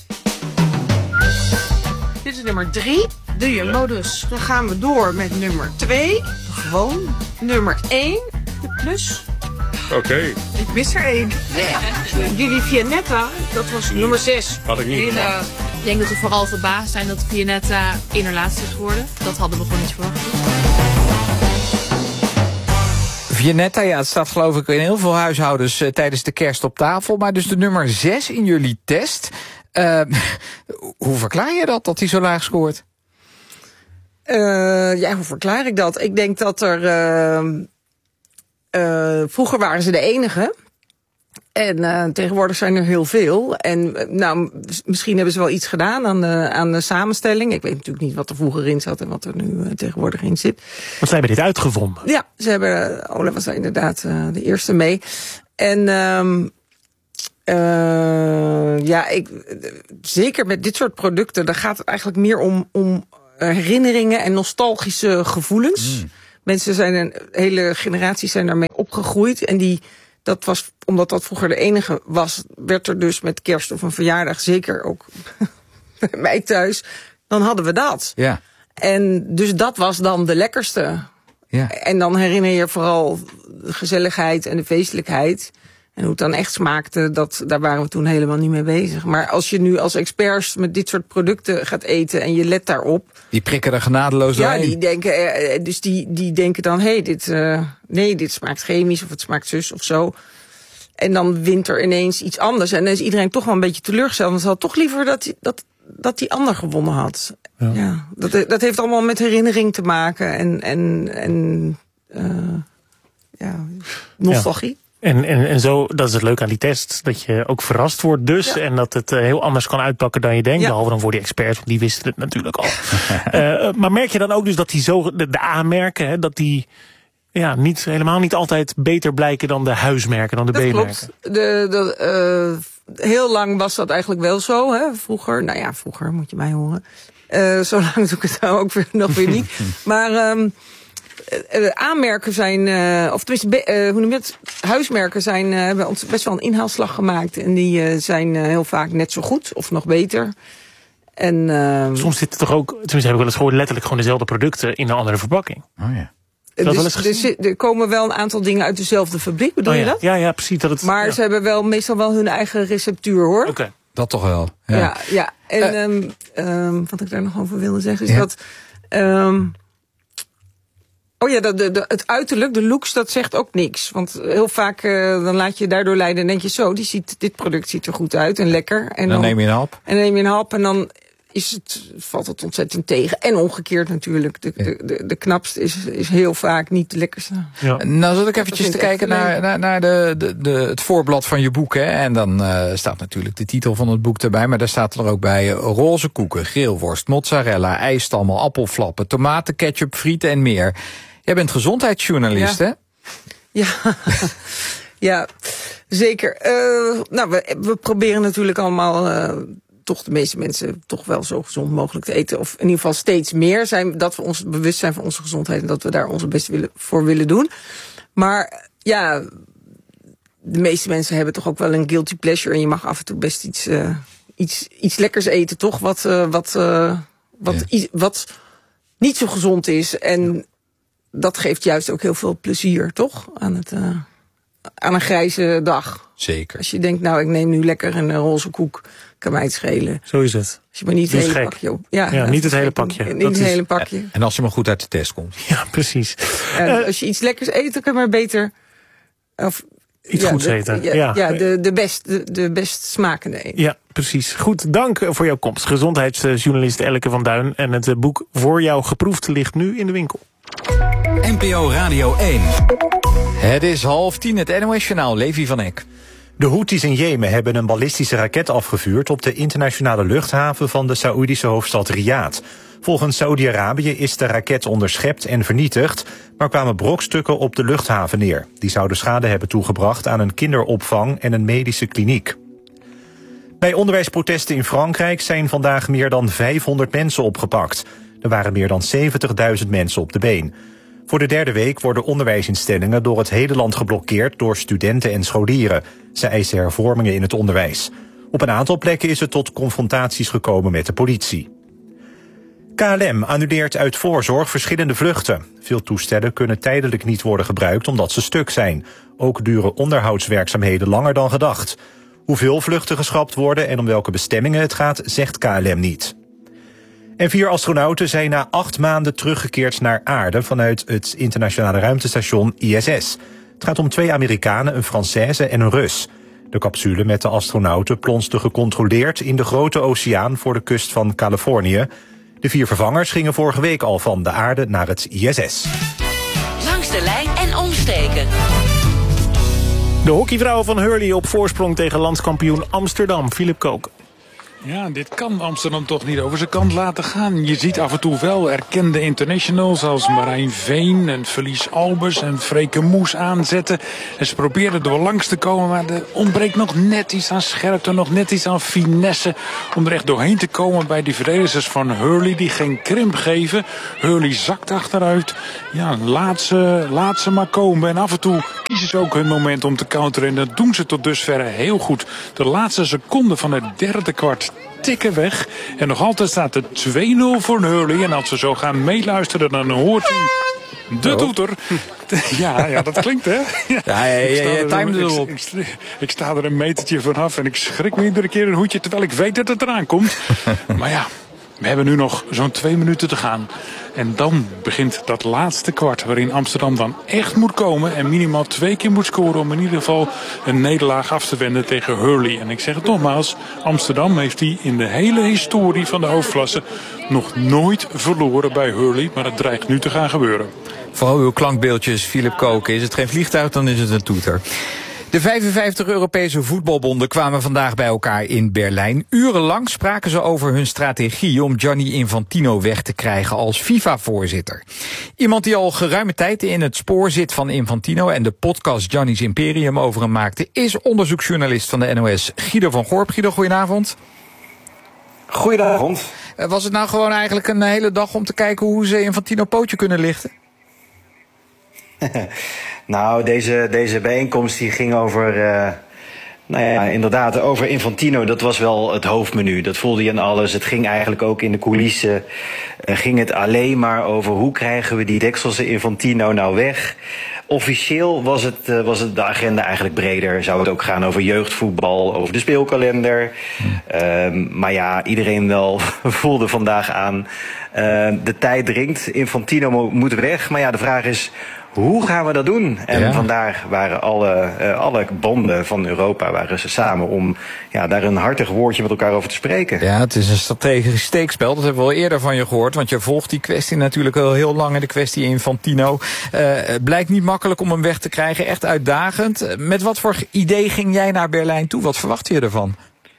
Dit is nummer drie, de Jumbo-dus. Dan gaan we door met nummer twee, gewoon. Nummer één, de plus. Oké. Okay. Ik mis er één. Ja. Jullie Vianetta, dat was nee. nummer zes. Had ik niet. En, uh, ik denk dat we vooral verbaasd zijn dat Vianetta in laatste is geworden. Dat hadden we gewoon niet verwacht. Vianetta, ja, het staat geloof ik in heel veel huishoudens uh, tijdens de kerst op tafel. Maar dus de nummer zes in jullie test. Uh, hoe verklaar je dat, dat hij zo laag scoort? Uh, ja, hoe verklaar ik dat? Ik denk dat er Uh, uh, vroeger waren ze de enige. En uh, tegenwoordig zijn er heel veel. En uh, nou, misschien hebben ze wel iets gedaan aan de, aan de samenstelling. Ik weet natuurlijk niet wat er vroeger in zat en wat er nu uh, tegenwoordig in zit. Want zij hebben dit uitgevonden. Ja, ze hebben, uh, Ola was daar inderdaad uh, de eerste mee. En um, uh, ja, ik, uh, zeker met dit soort producten, daar gaat het eigenlijk meer om, om herinneringen en nostalgische gevoelens. Mm. Mensen zijn, een hele generaties zijn daarmee opgegroeid. En die, dat was, omdat dat vroeger de enige was, werd er dus met kerst of een verjaardag, zeker ook bij mij thuis, dan hadden we dat. Ja. En dus dat was dan de lekkerste. Ja. En dan herinner je vooral de gezelligheid en de feestelijkheid. En hoe het dan echt smaakte, dat, daar waren we toen helemaal niet mee bezig. Maar als je nu als experts met dit soort producten gaat eten en je let daarop. Die prikken er genadeloos doorheen. Ja, die denken, dus die, die denken dan, hé, hey, dit, uh, nee, dit smaakt chemisch of het smaakt zus of zo. En dan wint er ineens iets anders. En dan is iedereen toch wel een beetje teleurgesteld. Dan zal het toch liever dat die, dat, dat die ander gewonnen had. Ja, ja dat, dat heeft allemaal met herinnering te maken en, en, en uh, ja, nostalgie. Ja. En, en, en zo, dat is het leuke aan die test, dat je ook verrast wordt dus. Ja. En dat het uh, heel anders kan uitpakken dan je denkt. Ja. Behalve dan voor die experts, want die wisten het natuurlijk al. uh, maar merk je dan ook dus dat die zo, de, de A-merken, hè, dat die ja, niet, helemaal niet altijd beter blijken dan de huismerken, dan de B-merken? Klopt. De, de, uh, heel lang was dat eigenlijk wel zo, hè, vroeger. Nou ja, vroeger moet je mij horen. Uh, zo lang doe ik het nou ook weer, nog weer niet. Maar um, uh, A-merken zijn, uh, of tenminste, uh, hoe noem je het? Huismerken zijn, uh, hebben ons best wel een inhaalslag gemaakt. En die uh, zijn uh, heel vaak net zo goed, of nog beter. En, uh, soms zitten toch ook, tenminste heb ik wel eens gehoord, letterlijk gewoon dezelfde producten in een andere verpakking. Oh ja. Dus, dus er komen wel een aantal dingen uit dezelfde fabriek, bedoel oh ja. je dat? Ja, ja, precies. Dat het, maar ja. ze hebben wel meestal wel hun eigen receptuur, hoor. Oké. Okay. Dat toch wel. Ja, ja. ja. En uh, um, um, wat ik daar nog over wilde zeggen is ja. dat Um, oh ja, de, de, de, het uiterlijk, de looks, dat zegt ook niks. Want heel vaak uh, dan laat je daardoor leiden en denk je zo, die ziet, dit product ziet er goed uit en lekker. En dan, dan neem je een hap. En dan neem je een hap en dan is het, valt het ontzettend tegen. En omgekeerd natuurlijk. De, de, de, de knapste is, is heel vaak niet de lekkerste. Ja. Nou zat ik eventjes te kijken naar, naar, naar de, de, de, het voorblad van je boek. Hè. En dan uh, staat natuurlijk de titel van het boek erbij. Maar daar staat er ook bij uh, roze koeken, geelworst, mozzarella, ijstammel, appelflappen, tomaten, ketchup, frieten en meer. Jij bent gezondheidsjournalist, ja. hè? Ja, ja, zeker. Uh, nou, we, we proberen natuurlijk allemaal Uh, toch de meeste mensen toch wel zo gezond mogelijk te eten. Of in ieder geval steeds meer zijn, dat we ons bewust zijn van onze gezondheid en dat we daar onze best willen, voor willen doen. Maar ja, de meeste mensen hebben toch ook wel een guilty pleasure en je mag af en toe best iets, uh, iets, iets lekkers eten, toch? Wat, uh, wat, uh, wat, ja. i- wat niet zo gezond is. En ja. dat geeft juist ook heel veel plezier, toch? Aan het uh, aan een grijze dag. Zeker. Als je denkt, nou, ik neem nu lekker een roze koek, kan mij het schelen. Zo is het. Als je maar niet het hele gek. pakje op. Ja, ja niet het hele pakje. Niet het hele pakje. En als je maar goed uit de test komt. Ja, precies. Uh, uh, als je iets lekkers eet, dan kan je maar beter Of, iets ja, goeds de, eten. Ja, ja. ja de, de, best, de, de best smakende eten. Ja, precies. Goed, dank voor jouw komst. Gezondheidsjournalist Elke van Duin. En het boek Voor jou geproefd ligt nu in de winkel. N P O Radio één. Het is half tien, het N O S-journaal, Levi van Eck. De Houthis in Jemen hebben een ballistische raket afgevuurd op de internationale luchthaven van de Saoedische hoofdstad Riyadh. Volgens Saoedi-Arabië is de raket onderschept en vernietigd, maar kwamen brokstukken op de luchthaven neer. Die zouden schade hebben toegebracht aan een kinderopvang en een medische kliniek. Bij onderwijsprotesten in Frankrijk zijn vandaag meer dan vijfhonderd mensen opgepakt. Er waren meer dan zeventigduizend mensen op de been. Voor de derde week worden onderwijsinstellingen door het hele land geblokkeerd door studenten en scholieren. Ze eisen hervormingen in het onderwijs. Op een aantal plekken is het tot confrontaties gekomen met de politie. K L M annuleert uit voorzorg verschillende vluchten. Veel toestellen kunnen tijdelijk niet worden gebruikt omdat ze stuk zijn. Ook duren onderhoudswerkzaamheden langer dan gedacht. Hoeveel vluchten geschrapt worden en om welke bestemmingen het gaat, zegt K L M niet. En vier astronauten zijn na acht maanden teruggekeerd naar aarde vanuit het internationale ruimtestation I S S. Het gaat om twee Amerikanen, een Française en een Rus. De capsule met de astronauten plonste gecontroleerd in de grote oceaan voor de kust van Californië. De vier vervangers gingen vorige week al van de aarde naar het I S S. Langs de lijn en omsteken. De hockeyvrouwen van Hurley op voorsprong tegen landskampioen Amsterdam. Philip Koken. Ja, dit kan Amsterdam toch niet over zijn kant laten gaan. Je ziet af en toe wel erkende internationals als Marijn Veen en Felice Albers en Freke Moes aanzetten. En ze proberen er wel langs te komen, maar er ontbreekt nog net iets aan scherpte, nog net iets aan finesse om er echt doorheen te komen bij die verdedigers van Hurley die geen krimp geven. Hurley zakt achteruit. Ja, laat ze, laat ze maar komen. En af en toe kiezen ze ook hun moment om te counteren. En dat doen ze tot dusver heel goed. De laatste seconde van het derde kwart tikken weg. En nog altijd staat het twee nul voor Hurley. En als we zo gaan meeluisteren, dan hoort u de toeter. Ja, ja, dat klinkt, hè? Ja, ja, ja, ja, ja time erop. Ik, ik, ik sta er een metertje vanaf en ik schrik me iedere keer een hoedje, terwijl ik weet dat het eraan komt. Maar ja, we hebben nu nog zo'n twee minuten te gaan. En dan begint dat laatste kwart waarin Amsterdam dan echt moet komen en minimaal twee keer moet scoren om in ieder geval een nederlaag af te wenden tegen Hurley. En ik zeg het nogmaals, Amsterdam heeft die in de hele historie van de hoofdklasse nog nooit verloren bij Hurley, maar het dreigt nu te gaan gebeuren. Vooral uw klankbeeldjes, Philip Koken. Is het geen vliegtuig, dan is het een toeter. De vijfenvijftig Europese voetbalbonden kwamen vandaag bij elkaar in Berlijn. Urenlang spraken ze over hun strategie om Gianni Infantino weg te krijgen als FIFA-voorzitter. Iemand die al geruime tijd in het spoor zit van Infantino en de podcast Gianni's Imperium over hem maakte, is onderzoeksjournalist van de N O S Guido van Gorp. Guido, goedenavond. Goedenavond. Was het nou gewoon eigenlijk een hele dag om te kijken hoe ze Infantino pootje kunnen lichten? Nou, deze, deze bijeenkomst die ging over, uh, nou ja, inderdaad, over Infantino. Dat was wel het hoofdmenu. Dat voelde je aan alles. Het ging eigenlijk ook in de coulissen. Uh, ging het alleen maar over hoe krijgen we die dekselse Infantino nou weg. Officieel was het, uh, was het de agenda eigenlijk breder. Zou het ook gaan over jeugdvoetbal, over de speelkalender. Uh, maar ja, iedereen wel voelde vandaag aan. Uh, de tijd dringt. Infantino moet weg. Maar ja, de vraag is, hoe gaan we dat doen? En ja. vandaar waren alle, uh, alle bonden van Europa waren ze samen om ja, daar een hartig woordje met elkaar over te spreken. Ja, het is een strategisch steekspel. Dat hebben we al eerder van je gehoord. Want je volgt die kwestie natuurlijk al heel lang. In de kwestie Infantino. Uh, blijkt niet makkelijk om hem weg te krijgen. Echt uitdagend. Met wat voor idee ging jij naar Berlijn toe? Wat verwacht je ervan?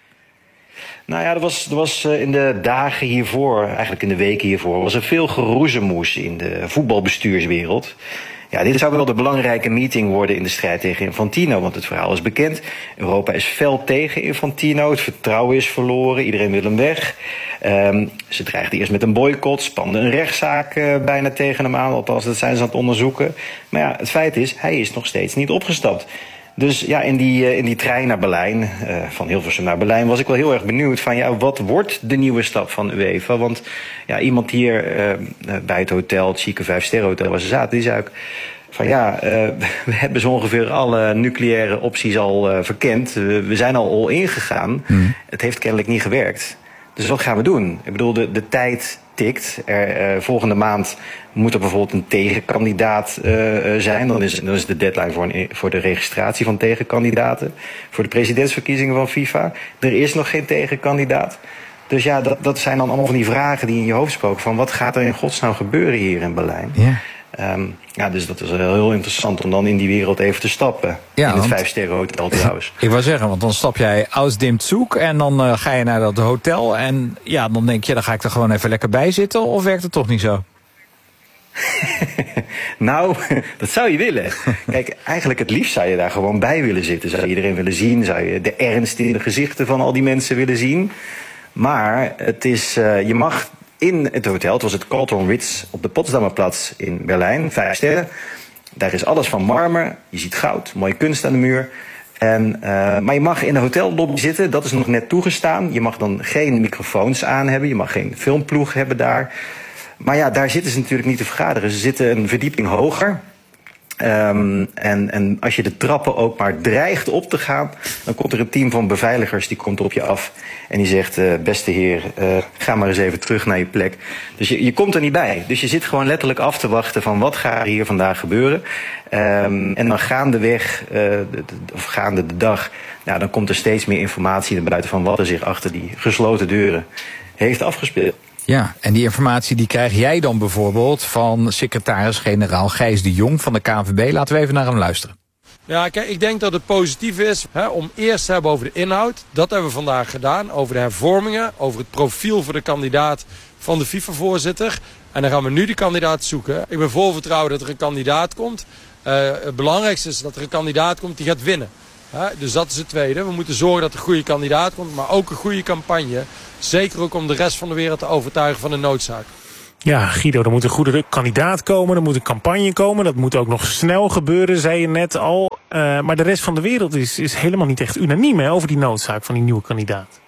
Nou ja, er was, er was in de dagen hiervoor, eigenlijk in de weken hiervoor, was er veel geroezemoes in de voetbalbestuurswereld. Ja, dit zou wel de belangrijke meeting worden in de strijd tegen Infantino. Want het verhaal is bekend. Europa is fel tegen Infantino. Het vertrouwen is verloren. Iedereen wil hem weg. Um, ze dreigden eerst met een boycott. Spanden een rechtszaak uh, bijna tegen hem aan. Althans, dat zijn ze aan het onderzoeken. Maar ja, het feit is, hij is nog steeds niet opgestapt. Dus ja, in die, uh, in die trein naar Berlijn, uh, van Hilversum naar Berlijn, was ik wel heel erg benieuwd van, ja, wat wordt de nieuwe stap van UEFA? Want ja, iemand hier uh, bij het hotel, het chique vijf-sterren-hotel waar ze zaten, die zei ook van ja, uh, we hebben zo ongeveer alle nucleaire opties al uh, verkend. We, we zijn al all in gegaan. Mm. Het heeft kennelijk niet gewerkt. Dus wat gaan we doen? Ik bedoel, de, de tijd tikt. Er, uh, volgende maand moet er bijvoorbeeld een tegenkandidaat uh, zijn. Dan is, dan is de deadline voor, een, voor de registratie van tegenkandidaten. Voor de presidentsverkiezingen van FIFA. Er is nog geen tegenkandidaat. Dus ja, dat, dat zijn dan allemaal van die vragen die in je hoofd spoken. Van wat gaat er in godsnaam gebeuren hier in Berlijn? Ja. Um, ja, dus dat is heel, heel interessant om dan in die wereld even te stappen. Ja, in het vijf-sterren-hotel trouwens. Ik wou zeggen, want dan stap jij aus dem Zug en dan uh, ga je naar dat hotel. En ja, dan denk je, dan ga ik er gewoon even lekker bij zitten. Of werkt het toch niet zo? Nou, dat zou je willen. Kijk, eigenlijk het liefst zou je daar gewoon bij willen zitten. Zou je iedereen willen zien? Zou je de ernst in de gezichten van al die mensen willen zien? Maar het is, uh, je mag in het hotel, het was het Carlton Ritz op de Potsdamerplatz in Berlijn, vijf sterren. Daar is alles van marmer, je ziet goud, mooie kunst aan de muur. En, uh, maar je mag in de hotellobby zitten, dat is nog net toegestaan. Je mag dan geen microfoons aan hebben, je mag geen filmploeg hebben daar. Maar ja, daar zitten ze natuurlijk niet te vergaderen. Ze zitten een verdieping hoger. Um, en, en als je de trappen ook maar dreigt op te gaan, dan komt er een team van beveiligers die komt op je af en die zegt, uh, beste heer, uh, ga maar eens even terug naar je plek. Dus je, je komt er niet bij. Dus je zit gewoon letterlijk af te wachten van wat gaat er hier vandaag gebeuren. Um, en dan gaandeweg, uh, de, de, of gaande de dag, nou, dan komt er steeds meer informatie naar buiten van wat er zich achter die gesloten deuren heeft afgespeeld. Ja, en die informatie die krijg jij dan bijvoorbeeld van secretaris-generaal Gijs de Jong van de K N V B. Laten we even naar hem luisteren. Ja, kijk, ik denk dat het positief is hè, om eerst te hebben over de inhoud. Dat hebben we vandaag gedaan. Over de hervormingen, over het profiel voor de kandidaat van de FIFA-voorzitter. En dan gaan we nu die kandidaat zoeken. Ik ben vol vertrouwen dat er een kandidaat komt. Uh, het belangrijkste is dat er een kandidaat komt die gaat winnen. Hè, dus dat is het tweede. We moeten zorgen dat er een goede kandidaat komt, maar ook een goede campagne. Zeker ook om de rest van de wereld te overtuigen van de noodzaak. Ja, Guido, er moet een goede kandidaat komen, er moet een campagne komen. Dat moet ook nog snel gebeuren, zei je net al. Uh, maar de rest van de wereld is, is helemaal niet echt unaniem hè, over die noodzaak van die nieuwe kandidaat.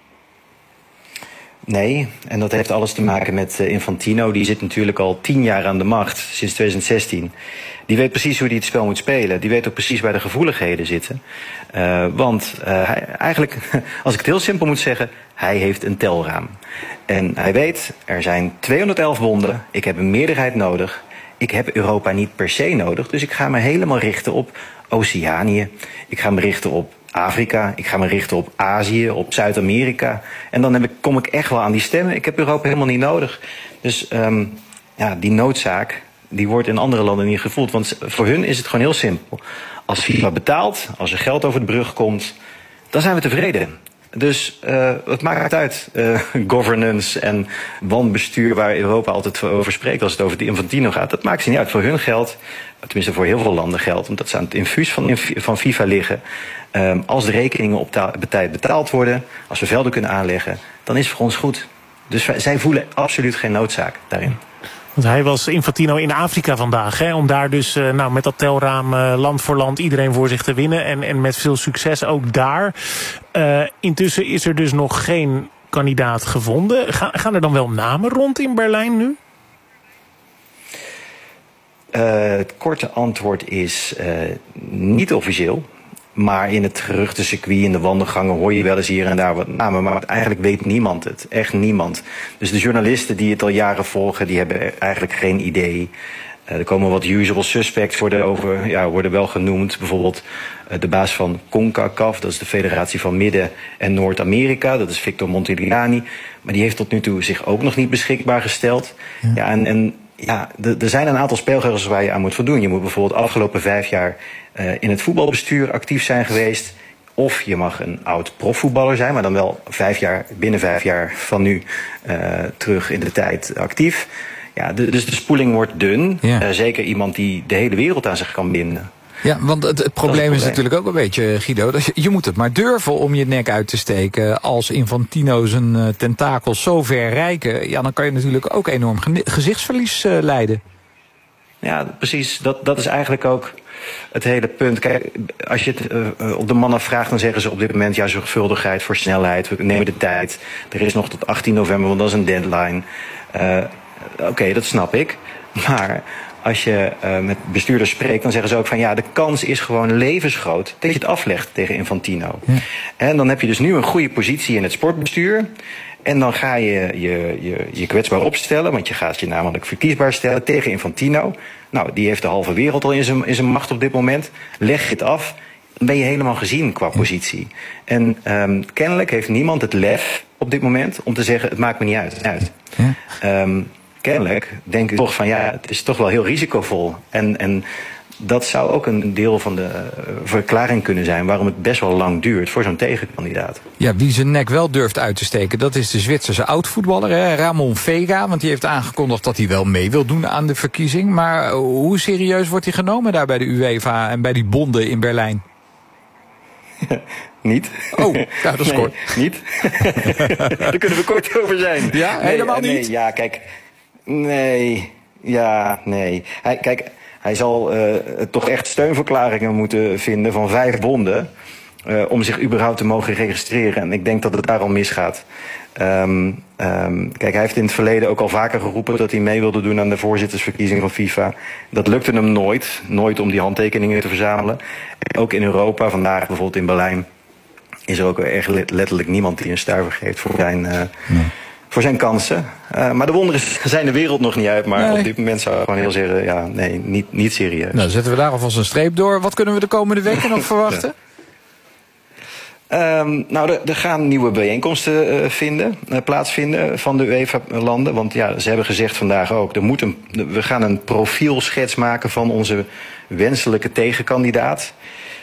Nee, en dat heeft alles te maken met uh, Infantino. Die zit natuurlijk al tien jaar aan de macht, sinds twintig zestien. Die weet precies hoe hij het spel moet spelen. Die weet ook precies waar de gevoeligheden zitten. Uh, want uh, hij, eigenlijk, als ik het heel simpel moet zeggen, hij heeft een telraam. En hij weet, er zijn tweehonderdelf bonden. Ik heb een meerderheid nodig. Ik heb Europa niet per se nodig. Dus ik ga me helemaal richten op Oceanië. Ik ga me richten op Afrika. Ik ga me richten op Azië, op Zuid-Amerika. En dan heb ik, kom ik echt wel aan die stemmen. Ik heb Europa helemaal niet nodig. Dus um, ja, die noodzaak, die wordt in andere landen niet gevoeld. Want voor hun is het gewoon heel simpel. Als FIFA betaalt, als er geld over de brug komt, dan zijn we tevreden. Dus uh, het maakt uit, uh, governance en wanbestuur waar Europa altijd over spreekt als het over de Infantino gaat. Dat maakt ze niet uit. Voor hun geld, tenminste voor heel veel landen geldt, omdat ze aan het infuus van, van FIFA liggen. Um, als de rekeningen op tijd betaald worden, als we velden kunnen aanleggen, dan is het voor ons goed. Dus wij, zij voelen absoluut geen noodzaak daarin. Want hij was Infantino in Afrika vandaag, hè, om daar dus uh, nou, met dat telraam uh, land voor land iedereen voor zich te winnen. En, en met veel succes ook daar. Uh, intussen is er dus nog geen kandidaat gevonden. Ga, gaan er dan wel namen rond in Berlijn nu? Uh, het korte antwoord is uh, niet officieel. Maar in het geruchtencircuit, in de wandelgangen hoor je wel eens hier en daar wat namen. Maar eigenlijk weet niemand het. Echt niemand. Dus de journalisten die het al jaren volgen, die hebben eigenlijk geen idee. Uh, er komen wat usual suspects worden, over, ja, worden wel genoemd. Bijvoorbeeld uh, de baas van CONCACAF, dat is de federatie van Midden- en Noord-Amerika. Dat is Victor Montigliani. Maar die heeft tot nu toe zich ook nog niet beschikbaar gesteld. Ja, ja en... en Ja, er zijn een aantal spelregels waar je aan moet voldoen. Je moet bijvoorbeeld de afgelopen vijf jaar uh, in het voetbalbestuur actief zijn geweest. Of je mag een oud profvoetballer zijn, maar dan wel vijf jaar, binnen vijf jaar van nu uh, terug in de tijd actief. Ja, de, dus de spoeling wordt dun. Ja. Uh, zeker iemand die de hele wereld aan zich kan binden. Ja, want het, het probleem is, is natuurlijk ook een beetje, Guido, dat je, je moet het maar durven om je nek uit te steken. Als Infantino zijn uh, tentakels zo ver reiken, ja, dan kan je natuurlijk ook enorm gezichtsverlies uh, lijden. Ja, precies. Dat, dat is eigenlijk ook het hele punt. Kijk, als je het uh, op de mannen vraagt, dan zeggen ze op dit moment, ja, zorgvuldigheid voor snelheid. We nemen de tijd. Er is nog tot achttien november, want dat is een deadline. Uh, Oké, okay, dat snap ik. Maar als je uh, met bestuurders spreekt, dan zeggen ze ook van ja, de kans is gewoon levensgroot dat je het aflegt tegen Infantino. Ja. En dan heb je dus nu een goede positie in het sportbestuur. En dan ga je je, je je kwetsbaar opstellen, want je gaat je namelijk verkiesbaar stellen tegen Infantino. Nou, die heeft de halve wereld al in zijn, in zijn macht op dit moment. Leg je het af, dan ben je helemaal gezien qua positie. En um, kennelijk heeft niemand het lef op dit moment om te zeggen, het maakt me niet uit. uit. Ja. Um, Kennelijk denk ik toch van ja, het is toch wel heel risicovol. En, en dat zou ook een deel van de uh, verklaring kunnen zijn waarom het best wel lang duurt voor zo'n tegenkandidaat. Ja, wie zijn nek wel durft uit te steken, dat is de Zwitserse oud-voetballer, hè, Ramon Vega. Want die heeft aangekondigd dat hij wel mee wil doen aan de verkiezing. Maar uh, hoe serieus wordt hij genomen daar bij de UEFA en bij die bonden in Berlijn? Niet. Oh, nou, dat is nee, kort. Niet. Daar kunnen we kort over zijn. Ja, nee, helemaal nee, niet? Ja, kijk. Nee, ja, nee. Hij, kijk, hij zal uh, toch echt steunverklaringen moeten vinden van vijf bonden Uh, om zich überhaupt te mogen registreren. En ik denk dat het daar al misgaat. Um, um, kijk, hij heeft in het verleden ook al vaker geroepen dat hij mee wilde doen aan de voorzittersverkiezing van FIFA. Dat lukte hem nooit. Nooit om die handtekeningen te verzamelen. Ook in Europa, vandaag bijvoorbeeld in Berlijn, is er ook echt letterlijk niemand die een stuiver geeft voor zijn, uh, nee. voor zijn kansen. Uh, maar de wonderen zijn de wereld nog niet uit. Maar nee. Op dit moment zou ik gewoon heel zeggen, ja, nee, niet, niet serieus. Nou, zetten we daar alvast een streep door. Wat kunnen we de komende weken nog verwachten? Ja. Um, nou, er, er gaan nieuwe bijeenkomsten uh, vinden, uh, plaatsvinden van de UEFA-landen. Want ja, ze hebben gezegd vandaag ook, er moet een, we gaan een profielschets maken van onze wenselijke tegenkandidaat.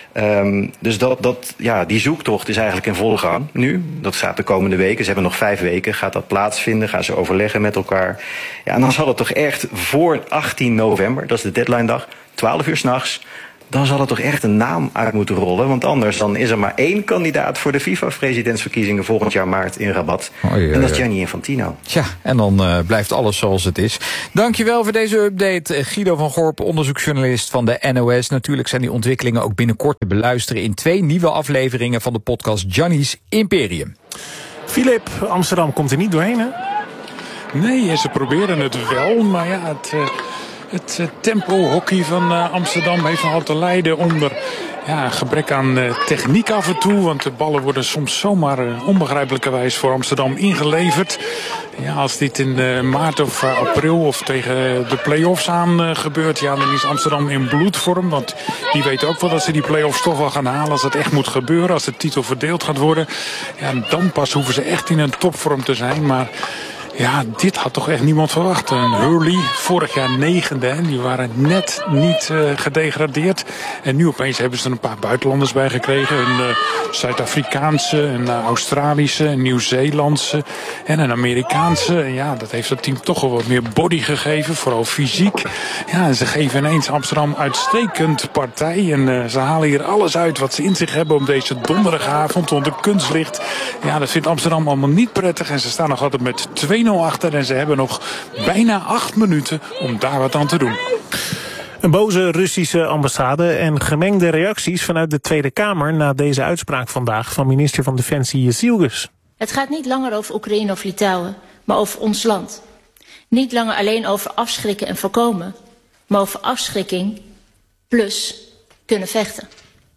Um, dus dat, dat, ja, die zoektocht is eigenlijk in volle gang nu. Dat gaat de komende weken. Ze hebben nog vijf weken. Gaat dat plaatsvinden? Gaan ze overleggen met elkaar? Ja, en dan zal het toch echt voor achttien november, dat is de deadline dag, twaalf uur 's nachts. Dan zal er toch echt een naam uit moeten rollen. Want anders dan is er maar één kandidaat voor de FIFA-presidentsverkiezingen volgend jaar maart in Rabat. Oh, ja, en dat is Gianni Infantino. Tja, en dan uh, blijft alles zoals het is. Dankjewel voor deze update, Guido van Gorp, onderzoeksjournalist van de N O S. Natuurlijk zijn die ontwikkelingen ook binnenkort te beluisteren in twee nieuwe afleveringen van de podcast Gianni's Imperium. Filip, Amsterdam komt er niet doorheen, hè? Nee, ze proberen het wel, maar ja, het... Uh... Het uh, tempo-hockey van uh, Amsterdam heeft nogal te lijden onder ja, gebrek aan uh, techniek af en toe. Want de ballen worden soms zomaar uh, onbegrijpelijkerwijs voor Amsterdam ingeleverd. Ja, als dit in uh, maart of uh, april of tegen uh, de play-offs aan uh, gebeurt, ja, dan is Amsterdam in bloedvorm. Want die weten ook wel dat ze die play-offs toch wel gaan halen als het echt moet gebeuren. Als de titel verdeeld gaat worden. Ja, dan pas hoeven ze echt in een topvorm te zijn. Maar... ja, dit had toch echt niemand verwacht. Een Hurley, vorig jaar negende, en die waren net niet uh, gedegradeerd. En nu opeens hebben ze er een paar buitenlanders bij gekregen. Een uh, Zuid-Afrikaanse, een uh, Australische, een Nieuw-Zeelandse en een Amerikaanse. En ja, dat heeft het team toch wel wat meer body gegeven, vooral fysiek. Ja, en ze geven ineens Amsterdam uitstekend partij. En uh, ze halen hier alles uit wat ze in zich hebben op deze donderdagavond onder kunstlicht. Ja, dat vindt Amsterdam allemaal niet prettig. En ze staan nog altijd met twee nul achter en ze hebben nog bijna acht minuten om daar wat aan te doen. Een boze Russische ambassade en gemengde reacties vanuit de Tweede Kamer na deze uitspraak vandaag van minister van Defensie Jezilgus. Het gaat niet langer over Oekraïne of Litouwen, maar over ons land. Niet langer alleen over afschrikken en voorkomen, maar over afschrikking plus kunnen vechten.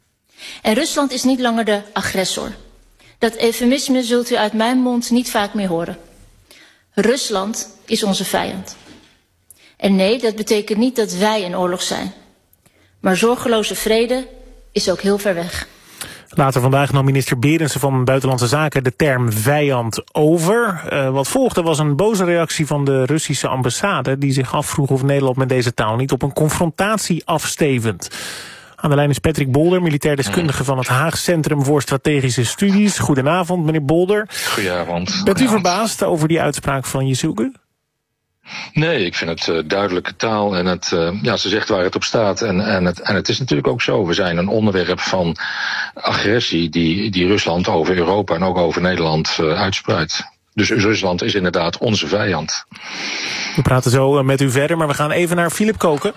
En Rusland is niet langer de agressor. Dat eufemisme zult u uit mijn mond niet vaak meer horen. Rusland is onze vijand. En nee, dat betekent niet dat wij in oorlog zijn. Maar zorgeloze vrede is ook heel ver weg. Later vandaag nam minister Berendsen van Buitenlandse Zaken de term vijand over. Uh, wat volgde was een boze reactie van de Russische ambassade, die zich afvroeg of Nederland met deze taal niet op een confrontatie afstevend. Aan de lijn is Patrick Bolder, militair deskundige van het Haag Centrum voor Strategische Studies. Goedenavond, meneer Bolder. Goedenavond. Bent u verbaasd over die uitspraak van Jezilgus? Nee, ik vind het uh, duidelijke taal en het, uh, ja, ze zegt waar het op staat. En, en, het, en het is natuurlijk ook zo, we zijn een onderwerp van agressie die, die Rusland over Europa en ook over Nederland uh, uitspreidt. Dus Rusland is inderdaad onze vijand. We praten zo met u verder, maar we gaan even naar Filip Koken.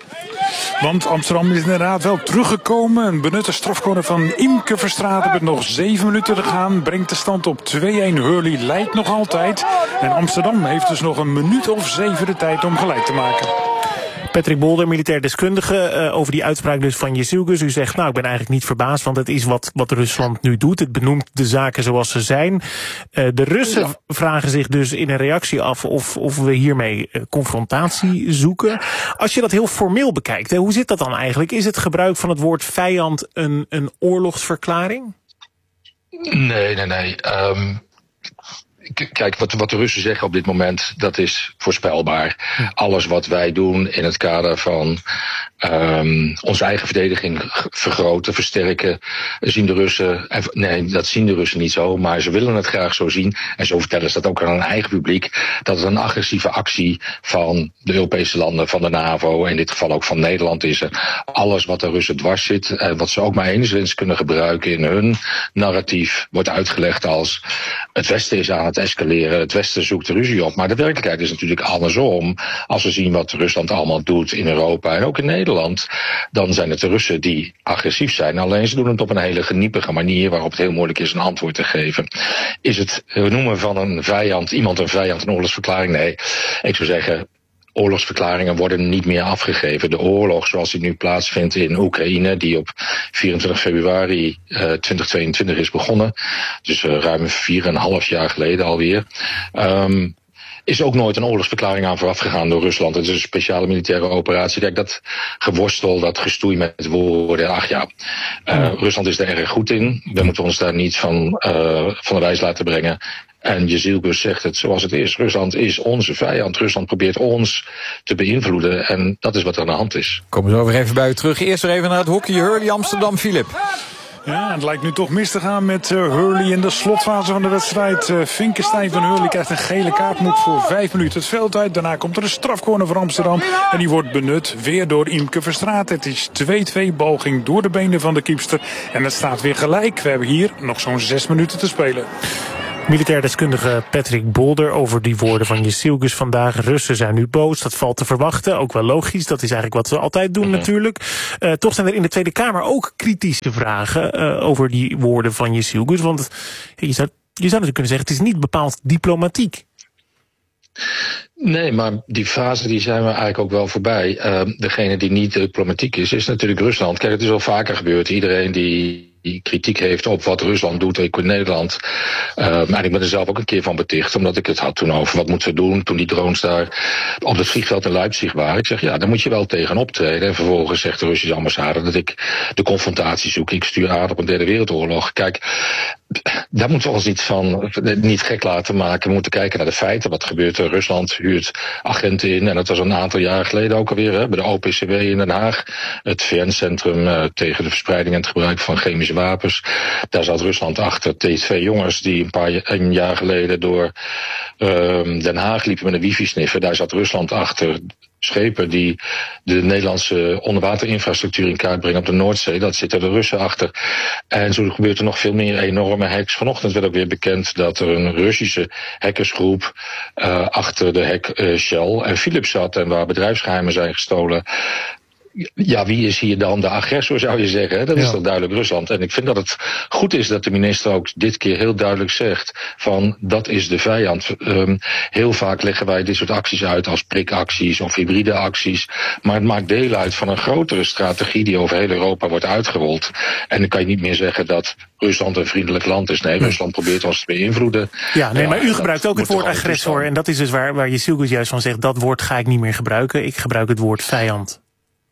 Want Amsterdam is inderdaad wel teruggekomen. Een benutte strafcorner van Imke Verstraeten met nog zeven minuten te gaan. Brengt de stand op twee-een. Hurley leidt nog altijd. En Amsterdam heeft dus nog een minuut of zeven de tijd om gelijk te maken. Patrick Bolder, militair deskundige, uh, over die uitspraak dus van Jezilgus. U zegt, nou, ik ben eigenlijk niet verbaasd, want het is wat, wat Rusland nu doet. Het benoemt de zaken zoals ze zijn. Uh, de Russen ja. vragen zich dus in een reactie af of, of we hiermee uh, confrontatie zoeken. Als je dat heel formeel bekijkt, hè, hoe zit dat dan eigenlijk? Is het gebruik van het woord vijand een, een oorlogsverklaring? Nee, nee, nee. Um... Kijk, wat, wat de Russen zeggen op dit moment, dat is voorspelbaar. Ja. Alles wat wij doen in het kader van um, onze eigen verdediging vergroten, versterken, zien de Russen, nee, dat zien de Russen niet zo, maar ze willen het graag zo zien. En zo vertellen ze dat ook aan hun eigen publiek, dat het een agressieve actie van de Europese landen, van de NAVO, in dit geval ook van Nederland is. Alles wat de Russen dwars zit, en wat ze ook maar enigszins kunnen gebruiken in hun narratief, wordt uitgelegd als het Westen is aan het escaleren, het Westen zoekt de ruzie op. Maar de werkelijkheid is natuurlijk andersom. Als we zien wat Rusland allemaal doet in Europa en ook in Nederland, dan zijn het de Russen die agressief zijn. Alleen ze doen het op een hele geniepige manier waarop het heel moeilijk is een antwoord te geven. Is het noemen van een vijand, iemand een vijand, een oorlogsverklaring? Nee, ik zou zeggen, oorlogsverklaringen worden niet meer afgegeven. De oorlog zoals die nu plaatsvindt in Oekraïne, die op vierentwintig februari uh, tweeduizend tweeëntwintig is begonnen, dus uh, ruim vier en een half jaar geleden alweer, um, is ook nooit een oorlogsverklaring aan vooraf gegaan door Rusland. Het is een speciale militaire operatie. Kijk, dat geworstel, dat gestoei met woorden. Ach ja, uh, Rusland is er erg goed in. We moeten ons daar niet van, uh, van de wijs laten brengen. En Jezielgus zegt het zoals het is. Rusland is onze vijand. Rusland probeert ons te beïnvloeden. En dat is wat er aan de hand is. Komen we zo weer even bij u terug. Eerst weer even naar het hockey. Hurley Amsterdam, Filip. Ja, het lijkt nu toch mis te gaan met uh, Hurley in de slotfase van de wedstrijd. Uh, Vinkenstein van Hurley krijgt een gele kaart, moet voor vijf minuten het veld uit. Daarna komt er een strafcorner voor Amsterdam. En die wordt benut weer door Imke Verstraeten. Het is twee-twee, bal ging door de benen van de kiepster. En het staat weer gelijk. We hebben hier nog zo'n zes minuten te spelen. Militair deskundige Patrick Bolder over die woorden van Jezielgus vandaag. Russen zijn nu boos, dat valt te verwachten. Ook wel logisch, dat is eigenlijk wat ze altijd doen natuurlijk. Uh, toch zijn er in de Tweede Kamer ook kritische vragen uh, over die woorden van Jezielgus. Want je zou, je zou natuurlijk kunnen zeggen, het is niet bepaald diplomatiek. Nee, maar die fase die zijn we eigenlijk ook wel voorbij. Uh, degene die niet diplomatiek is, is natuurlijk Rusland. Kijk, het is al vaker gebeurd. Iedereen die... die kritiek heeft op wat Rusland doet, ik in Nederland. Uh, maar ik ben er zelf ook een keer van beticht, omdat ik het had toen over wat moeten we doen toen die drones daar op het vliegveld in Leipzig waren. Ik zeg, ja, daar moet je wel tegen optreden. En vervolgens zegt de Russische ambassade dat ik de confrontatie zoek. Ik stuur aan op een derde wereldoorlog. Kijk, daar moeten we ons niet van, niet gek laten maken. We moeten kijken naar de feiten. Wat gebeurt er? Rusland huurt agenten in. En dat was een aantal jaren geleden ook alweer, hè, bij de O P C W in Den Haag. Het V N-centrum uh, tegen de verspreiding en het gebruik van chemische wapens. Daar zat Rusland achter. Die twee jongens die een paar een jaar geleden door uh, Den Haag liepen met een wifi-sniffer. Daar zat Rusland achter. Schepen die de Nederlandse onderwaterinfrastructuur in kaart brengen op de Noordzee. Dat zitten de Russen achter. En zo gebeurt er nog veel meer enorme hacks. Vanochtend werd ook weer bekend dat er een Russische hackersgroep uh, achter de hack uh, Shell en Philips zat. En waar bedrijfsgeheimen zijn gestolen. Ja, wie is hier dan de agressor, zou je zeggen? Dat is ja. toch duidelijk Rusland. En ik vind dat het goed is dat de minister ook dit keer heel duidelijk zegt van dat is de vijand. Um, heel vaak leggen wij dit soort acties uit als prikacties of hybride acties. Maar het maakt deel uit van een grotere strategie die over heel Europa wordt uitgerold. En dan kan je niet meer zeggen dat Rusland een vriendelijk land is. Nee, nee. Rusland probeert ons te beïnvloeden. Ja, nee, maar u gebruikt ook het woord agressor. En dat is dus waar, waar Jezielgus juist van zegt, dat woord ga ik niet meer gebruiken. Ik gebruik het woord vijand.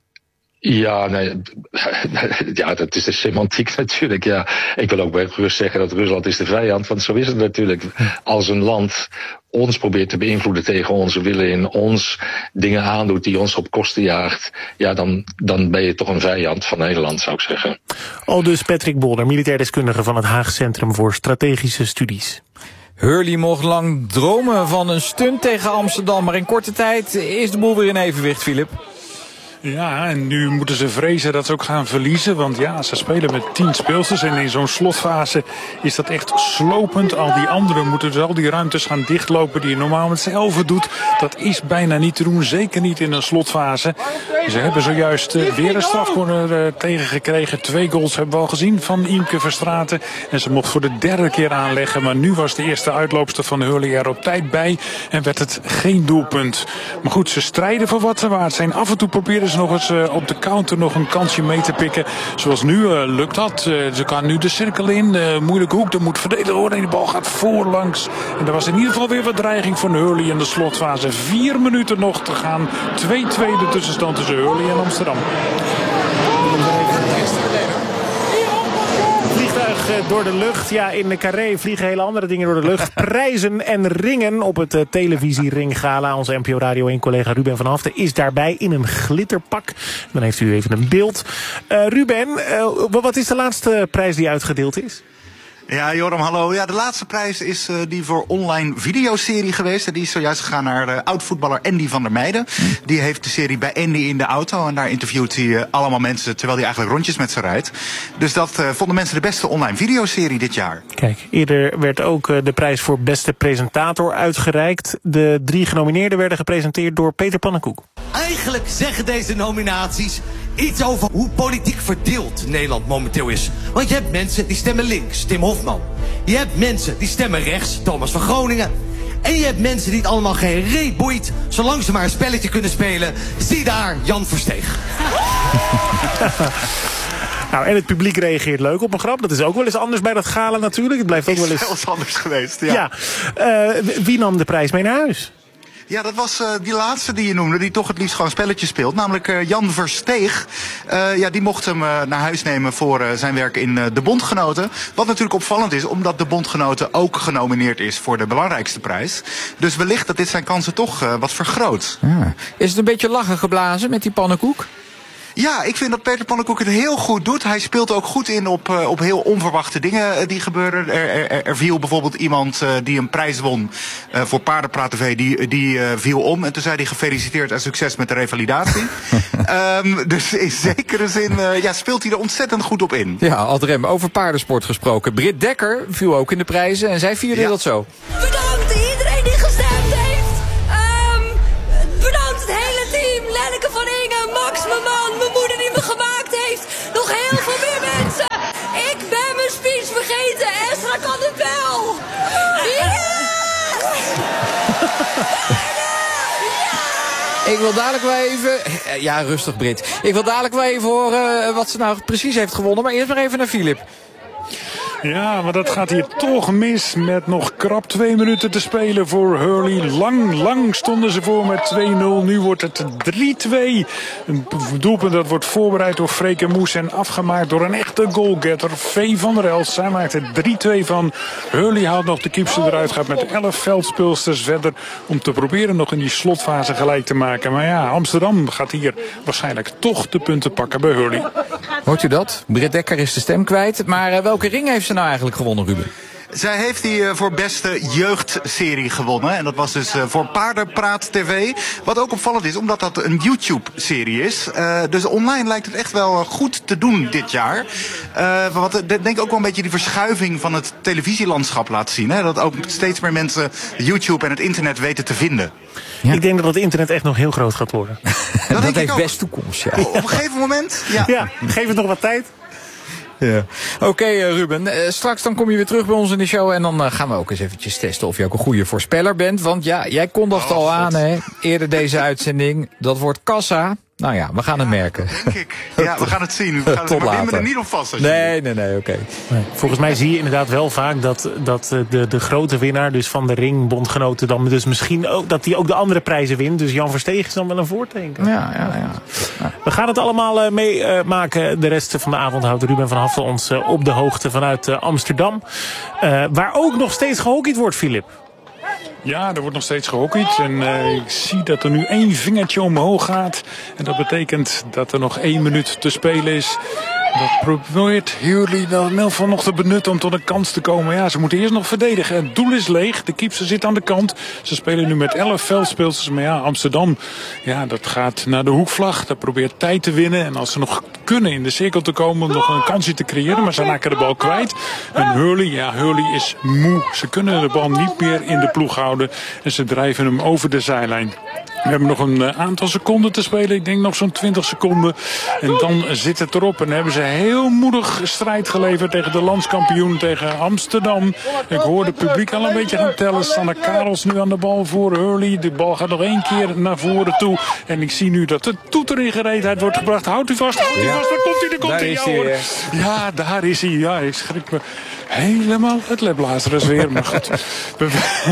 Ja, nee, ja, dat is de semantiek natuurlijk. Ja, ik wil ook bij gerust zeggen dat Rusland is de vijand, want zo is het natuurlijk. Als een land ons probeert te beïnvloeden tegen onze willen in, ons dingen aandoet die ons op kosten jaagt, ja, dan, dan ben je toch een vijand van Nederland, zou ik zeggen. Al dus Patrick Bolder, militair deskundige van het Haag Centrum voor Strategische Studies. Hurley mocht lang dromen van een stunt tegen Amsterdam, maar in korte tijd is de boel weer in evenwicht, Filip. Ja, en nu moeten ze vrezen dat ze ook gaan verliezen. Want ja, ze spelen met tien speelsters. En in zo'n slotfase is dat echt slopend. Al die anderen moeten dus al die ruimtes gaan dichtlopen die je normaal met z'n elfen doet. Dat is bijna niet te doen, zeker niet in een slotfase. Ze hebben zojuist uh, weer een strafcorner uh, tegengekregen. Twee goals hebben we al gezien van Imke Verstraeten. En ze mocht voor de derde keer aanleggen. Maar nu was de eerste uitloopster van Hurley er op tijd bij. En werd het geen doelpunt. Maar goed, ze strijden voor wat ze waard zijn. Af en toe proberen ze nog eens uh, op de counter nog een kansje mee te pikken. Zoals nu uh, lukt dat. Uh, ze kan nu de cirkel in. Uh, moeilijke hoek, er moet verdedigd worden. En de bal gaat voorlangs. En er was in ieder geval weer wat dreiging van Hurley in de slotfase. Vier minuten nog te gaan. twee-twee de tussenstand tussen Hurley en Amsterdam. Vliegtuig door de lucht. Ja, in de Carré vliegen hele andere dingen door de lucht. Prijzen en ringen op het uh, televisiering gala. Onze N P O Radio één collega Ruben van Haften is daarbij in een glitterpak. Dan heeft u even een beeld. Uh, Ruben, uh, wat is de laatste prijs die uitgedeeld is? Ja, Joram, hallo. Ja, de laatste prijs is uh, die voor online videoserie geweest. Die is zojuist gegaan naar uh, oud-voetballer Andy van der Meijden. Die heeft de serie bij Andy in de auto. En daar interviewt hij uh, allemaal mensen terwijl hij eigenlijk rondjes met ze rijdt. Dus dat uh, vonden mensen de beste online videoserie dit jaar. Kijk, eerder werd ook uh, de prijs voor beste presentator uitgereikt. De drie genomineerden werden gepresenteerd door Peter Pannenkoek. Eigenlijk zeggen deze nominaties iets over hoe politiek verdeeld Nederland momenteel is. Want je hebt mensen die stemmen links, Tim Hofman. Je hebt mensen die stemmen rechts, Thomas van Groningen. En je hebt mensen die het allemaal geen reet boeit, zolang ze maar een spelletje kunnen spelen. Zie daar Jan Versteeg. Nou, en het publiek reageert leuk op een grap. Dat is ook wel eens anders bij dat gala natuurlijk. Het blijft ook wel eens... Is wel eens anders geweest, ja. ja. Uh, wie nam de prijs mee naar huis? Ja, dat was uh, die laatste die je noemde, die toch het liefst gewoon spelletjes speelt. Namelijk uh, Jan Versteeg. Uh, ja, die mocht hem uh, naar huis nemen voor uh, zijn werk in uh, De Bondgenoten. Wat natuurlijk opvallend is, omdat De Bondgenoten ook genomineerd is voor de belangrijkste prijs. Dus wellicht dat dit zijn kansen toch uh, wat vergroot. Ja. Is het een beetje lachen geblazen met die pannenkoek? Ja, ik vind dat Peter Pannenkoek het heel goed doet. Hij speelt ook goed in op, uh, op heel onverwachte dingen uh, die gebeuren. Er, er, er viel bijvoorbeeld iemand uh, die een prijs won uh, voor Paardenpraat T V, die, die uh, viel om. En toen zei hij gefeliciteerd en succes met de revalidatie. um, dus in zekere zin uh, ja, speelt hij er ontzettend goed op in. Ja, Adrem, over paardensport gesproken. Britt Dekker viel ook in de prijzen en zij vierde ja. dat zo. Bedankt iedereen die gestemd heeft. Um, bedankt het hele team. Lenneke van Ingen, Max, mijn man, mijn moeder die me gemaakt heeft. Nog heel veel meer mensen. Ik ben mijn speech vergeten. Esra kan het wel. Yeah! Ik wil dadelijk wel even... Ja, rustig Britt. Ik wil dadelijk wel even horen wat ze nou precies heeft gewonnen. Maar eerst maar even naar Filip. Ja, maar dat gaat hier toch mis met nog krap twee minuten te spelen voor Hurley. Lang, lang stonden ze voor met twee nul. Nu wordt het drie twee. Een doelpunt dat wordt voorbereid door Freke Moes en afgemaakt door een echte goalgetter. V. van der Elst. Zij maakt het drie twee van. Hurley haalt nog de keepster eruit. Gaat met elf veldspeelsters verder om te proberen nog in die slotfase gelijk te maken. Maar ja, Amsterdam gaat hier waarschijnlijk toch de punten pakken bij Hurley. Hoort u dat? Britt Dekker is de stem kwijt. Maar uh, welke ring heeft ze nou eigenlijk gewonnen, Ruben? Zij heeft die uh, voor beste jeugdserie gewonnen. En dat was dus uh, voor Paardenpraat T V. Wat ook opvallend is, omdat dat een YouTube-serie is. Uh, dus online lijkt het echt wel goed te doen dit jaar. Uh, wat ik denk ook wel een beetje die verschuiving van het televisielandschap laat zien. Hè? Dat ook steeds meer mensen YouTube en het internet weten te vinden. Ja. Ik denk dat het internet echt nog heel groot gaat worden. dat dat heeft best toekomst, ja. Op een gegeven moment, ja. ja geef het nog wat tijd. Ja. Oké okay, uh, Ruben, uh, straks dan kom je weer terug bij ons in de show en dan uh, gaan we ook eens eventjes testen of je ook een goede voorspeller bent. Want ja, jij kondigde oh, al God. aan hè, eerder deze uitzending, dat wordt kassa. Nou ja, we gaan ja, het merken. Denk ik. Ja, we gaan het zien. We gaan Tot maar later. er niet op vast. Als nee, je nee, nee, oké. Okay. Nee. Volgens mij zie je inderdaad wel vaak dat, dat de, de grote winnaar, dus van de ring, Bondgenoten, dan dus misschien ook, dat die ook de andere prijzen wint. Dus Jan Versteeg is dan wel een voorteken. Ja, ja, ja. ja. We gaan het allemaal uh, meemaken. Uh, de rest van de avond houdt Ruben van Haften ons uh, op de hoogte vanuit uh, Amsterdam. Uh, waar ook nog steeds gehockeyd wordt, Filip. Ja, er wordt nog steeds gehockeyd. En uh, ik zie dat er nu één vingertje omhoog gaat. En dat betekent dat er nog één minuut te spelen is. Dat probeert Hurley dan in ieder geval nog te benutten om tot een kans te komen. Ja, ze moeten eerst nog verdedigen. Het doel is leeg. De keeper zit aan de kant. Ze spelen nu met elf veldspeelsters. Maar ja, Amsterdam, ja, dat gaat naar de hoekvlag. Dat probeert tijd te winnen. En als ze nog kunnen in de cirkel te komen om nog een kansje te creëren. Maar ze raken de bal kwijt. En Hurley, ja, Hurley is moe. Ze kunnen de bal niet meer in de ploeg houden. En ze drijven hem over de zijlijn. We hebben nog een aantal seconden te spelen. Ik denk nog zo'n twintig seconden. En dan zit het erop. En dan hebben ze heel moedig strijd geleverd tegen de landskampioen, tegen Amsterdam. Ik hoor het publiek al een beetje gaan tellen. Sanne Karels nu aan de bal voor Hurley. De bal gaat nog één keer naar voren toe. En ik zie nu dat de toeter in gereedheid wordt gebracht. Houdt u vast, houdt u ja. vast. Daar komt hij, daar komt hij. Ja, hoor. Ja, daar is hij. Ja, ik schrik me helemaal het Lazarus weer. Maar goed, we,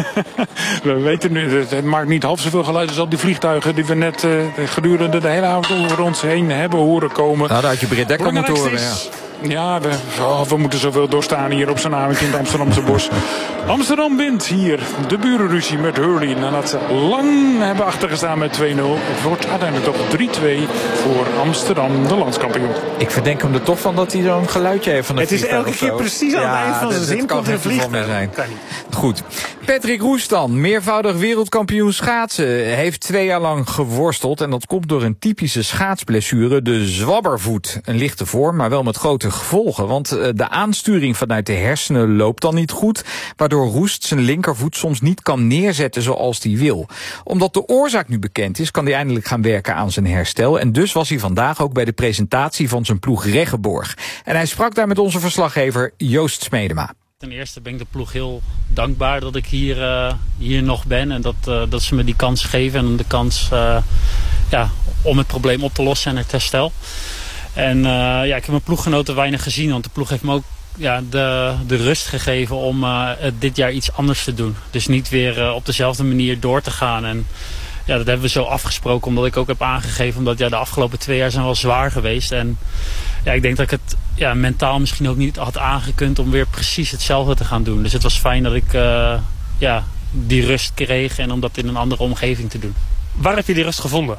we weten nu, het maakt niet half zoveel geluid als al die vliegtuigen die we net uh, gedurende de hele avond over ons heen hebben horen komen. Nou, daar had je Britt Dekker moeten horen, ja. Ja, we, oh, we moeten zoveel doorstaan hier op zijn avondje in het Amsterdamse bos. Amsterdam wint hier de burenruzie met Hurley. Nadat ze lang hebben achtergestaan met twee nul. Het wordt uiteindelijk toch drie twee voor Amsterdam, de landskampioen. Ik verdenk hem er toch van dat hij zo'n geluidje heeft van de Het is elke keer precies aan ja, het eind van zijn zin komt er een vliegtuig. Zijn. Goed. Patrick Roest dan, meervoudig wereldkampioen schaatsen, heeft twee jaar lang geworsteld. En dat komt door een typische schaatsblessure, de zwabbervoet. Een lichte vorm, maar wel met grote gevolgen. Want de aansturing vanuit de hersenen loopt dan niet goed, waardoor Roest zijn linkervoet soms niet kan neerzetten zoals hij wil. Omdat de oorzaak nu bekend is, kan hij eindelijk gaan werken aan zijn herstel. En dus was hij vandaag ook bij de presentatie van zijn ploeg Reggeborg. En hij sprak daar met onze verslaggever Joost Smedema. Ten eerste ben ik de ploeg heel dankbaar dat ik hier, uh, hier nog ben. En dat, uh, dat ze me die kans geven. En de kans uh, ja, om het probleem op te lossen en het herstel. En uh, ja, ik heb mijn ploeggenoten weinig gezien. Want de ploeg heeft me ook ja, de, de rust gegeven om uh, het dit jaar iets anders te doen. Dus niet weer uh, op dezelfde manier door te gaan. En ja, dat hebben we zo afgesproken, omdat ik ook heb aangegeven, omdat ja, de afgelopen twee jaar zijn wel zwaar geweest. En ja, ik denk dat ik het ja, mentaal misschien ook niet had aangekund om weer precies hetzelfde te gaan doen. Dus het was fijn dat ik uh, ja, die rust kreeg en om dat in een andere omgeving te doen. Waar heb je die rust gevonden?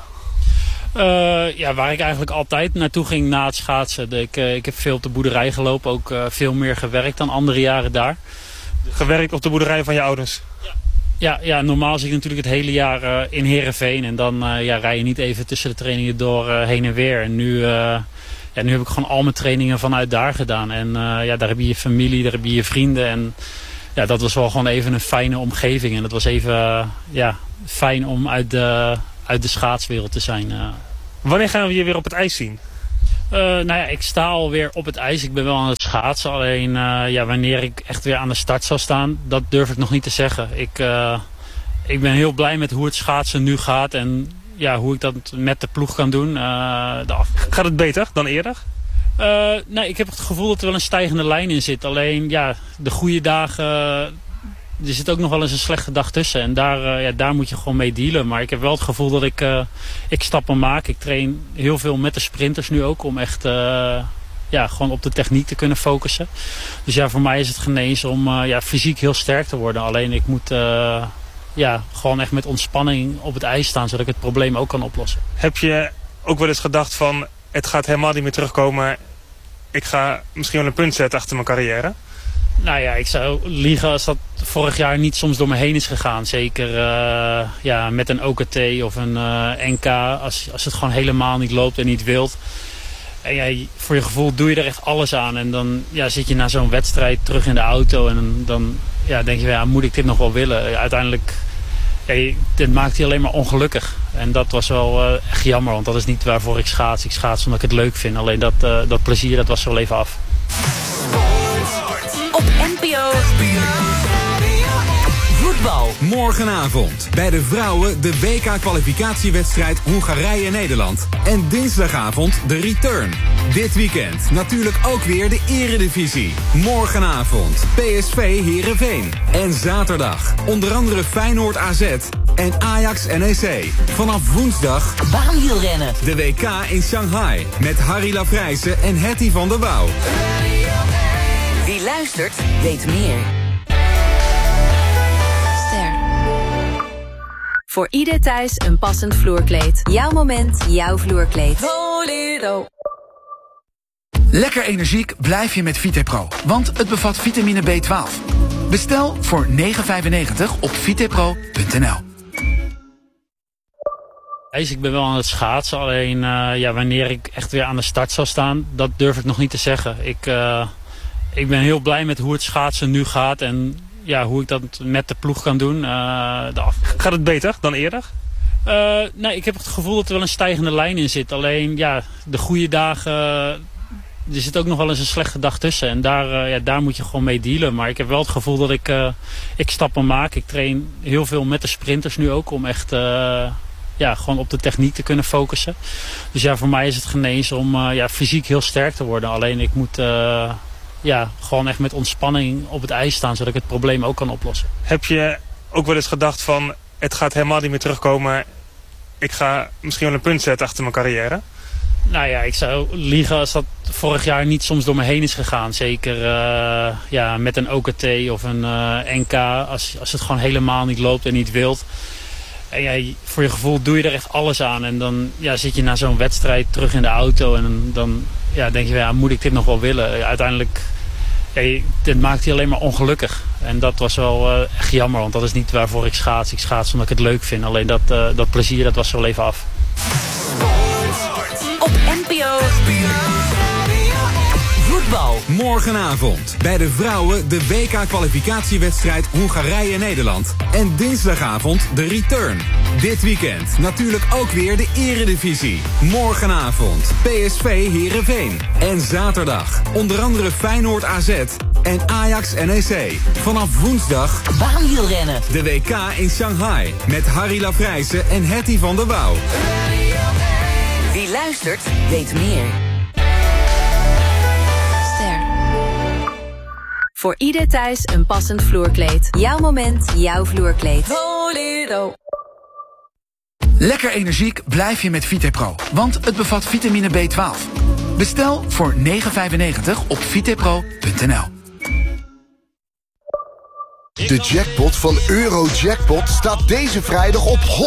Uh, ja, waar ik eigenlijk altijd naartoe ging na het schaatsen. De, ik, uh, ik heb veel op de boerderij gelopen, ook uh, veel meer gewerkt dan andere jaren daar. Gewerkt op de boerderij van je ouders? Ja, ja, ja normaal zit ik natuurlijk het hele jaar uh, in Heerenveen. En dan uh, ja, rij je niet even tussen de trainingen door uh, heen en weer. En nu, uh, ja, nu heb ik gewoon al mijn trainingen vanuit daar gedaan. En uh, ja, daar heb je je familie, daar heb je je vrienden. En ja, dat was wel gewoon even een fijne omgeving. En het was even uh, ja, fijn om uit de, uit de schaatswereld te zijn. Uh. Wanneer gaan we je weer op het ijs zien? Uh, nou ja, ik sta alweer op het ijs. Ik ben wel aan het schaatsen. Alleen uh, ja, wanneer ik echt weer aan de start zal staan, dat durf ik nog niet te zeggen. Ik, uh, ik ben heel blij met hoe het schaatsen nu gaat. En ja, hoe ik dat met de ploeg kan doen. Uh, de af... Gaat het beter dan eerder? Uh, nee, ik heb het gevoel dat er wel een stijgende lijn in zit. Alleen ja, de goede dagen, uh, er zit ook nog wel eens een slechte dag tussen. En daar, uh, ja, daar moet je gewoon mee dealen. Maar ik heb wel het gevoel dat ik, uh, ik stappen maak. Ik train heel veel met de sprinters nu ook. Om echt uh, ja, gewoon op de techniek te kunnen focussen. Dus ja, voor mij is het genezen om uh, ja, fysiek heel sterk te worden. Alleen ik moet uh, ja, gewoon echt met ontspanning op het ijs staan. Zodat ik het probleem ook kan oplossen. Heb je ook wel eens gedacht van, het gaat helemaal niet meer terugkomen. Ik ga misschien wel een punt zetten achter mijn carrière? Nou ja, ik zou liegen als dat vorig jaar niet soms door me heen is gegaan. Zeker uh, ja, met een O K T of een uh, N K. Als, als het gewoon helemaal niet loopt en niet wilt. En ja, voor je gevoel doe je er echt alles aan. En dan ja, zit je na zo'n wedstrijd terug in de auto. En dan, dan ja, denk je, ja, moet ik dit nog wel willen? Ja, uiteindelijk, ja, dit maakt je alleen maar ongelukkig. En dat was wel uh, echt jammer, want dat is niet waarvoor ik schaats. Ik schaats omdat ik het leuk vind. Alleen dat, uh, dat plezier, dat was er wel even af. Op N P O Voetbal. Morgenavond bij de vrouwen de W K-kwalificatiewedstrijd Hongarije-Nederland. En dinsdagavond de return. Dit weekend natuurlijk ook weer de Eredivisie. Morgenavond P S V Heerenveen. En zaterdag onder andere Feyenoord A Z en Ajax N E C. Vanaf woensdag baanwielrennen. De W K in Shanghai met Harry Lafrijse en Hetty van der Wouw. Wie luistert, weet meer. Ster. Voor ieder thuis een passend vloerkleed. Jouw moment, jouw vloerkleed. Volero. Lekker energiek blijf je met Vitepro, want het bevat vitamine B twaalf. Bestel voor negen vijfennegentig op vitepro punt n l. Ik ben wel aan het schaatsen, alleen uh, ja, wanneer ik echt weer aan de start zal staan, dat durf ik nog niet te zeggen. Ik, uh, ik ben heel blij met hoe het schaatsen nu gaat en ja, hoe ik dat met de ploeg kan doen. Uh, de af... Gaat het beter dan eerder? Uh, nee, ik heb het gevoel dat er wel een stijgende lijn in zit. Alleen ja, de goede dagen, uh, er zit ook nog wel eens een slechte dag tussen. En daar, uh, ja, daar moet je gewoon mee dealen. Maar ik heb wel het gevoel dat ik, uh, ik stappen maak. Ik train heel veel met de sprinters nu ook om echt uh, ja, gewoon op de techniek te kunnen focussen. Dus ja, voor mij is het genezen om uh, ja, fysiek heel sterk te worden. Alleen ik moet uh, ja, gewoon echt met ontspanning op het ijs staan, zodat ik het probleem ook kan oplossen. Heb je ook wel eens gedacht van, het gaat helemaal niet meer terugkomen. Ik ga misschien wel een punt zetten achter mijn carrière? Nou ja, ik zou liegen als dat vorig jaar niet soms door me heen is gegaan. Zeker uh, ja, met een O K T of een uh, N K. Als, als het gewoon helemaal niet loopt en niet wilt. En ja, voor je gevoel doe je er echt alles aan. En dan ja, zit je na zo'n wedstrijd terug in de auto. En dan, dan ja, denk je, ja, moet ik dit nog wel willen? Ja, uiteindelijk, ja, dit maakt je alleen maar ongelukkig. En dat was wel uh, echt jammer, want dat is niet waarvoor ik schaats. Ik schaats omdat ik het leuk vind. Alleen dat, uh, dat plezier, dat was er wel even af. Op N P O Voetbal. Morgenavond bij de vrouwen de W K-kwalificatiewedstrijd Hongarije-Nederland. En dinsdagavond de return. Dit weekend natuurlijk ook weer de Eredivisie. Morgenavond P S V Heerenveen. En zaterdag onder andere Feyenoord A Z en Ajax N E C. Vanaf woensdag baanwielrennen. De W K in Shanghai met Harry Lafrijse en Hetty van der Wouw. Wie luistert, weet meer. Ster. Voor ieder thuis een passend vloerkleed. Jouw moment, jouw vloerkleed. Solido. Lekker energiek blijf je met Vitepro, want het bevat vitamine B twaalf. Bestel voor negen vijfennegentig op vitepro punt n l. De jackpot van Eurojackpot staat deze vrijdag op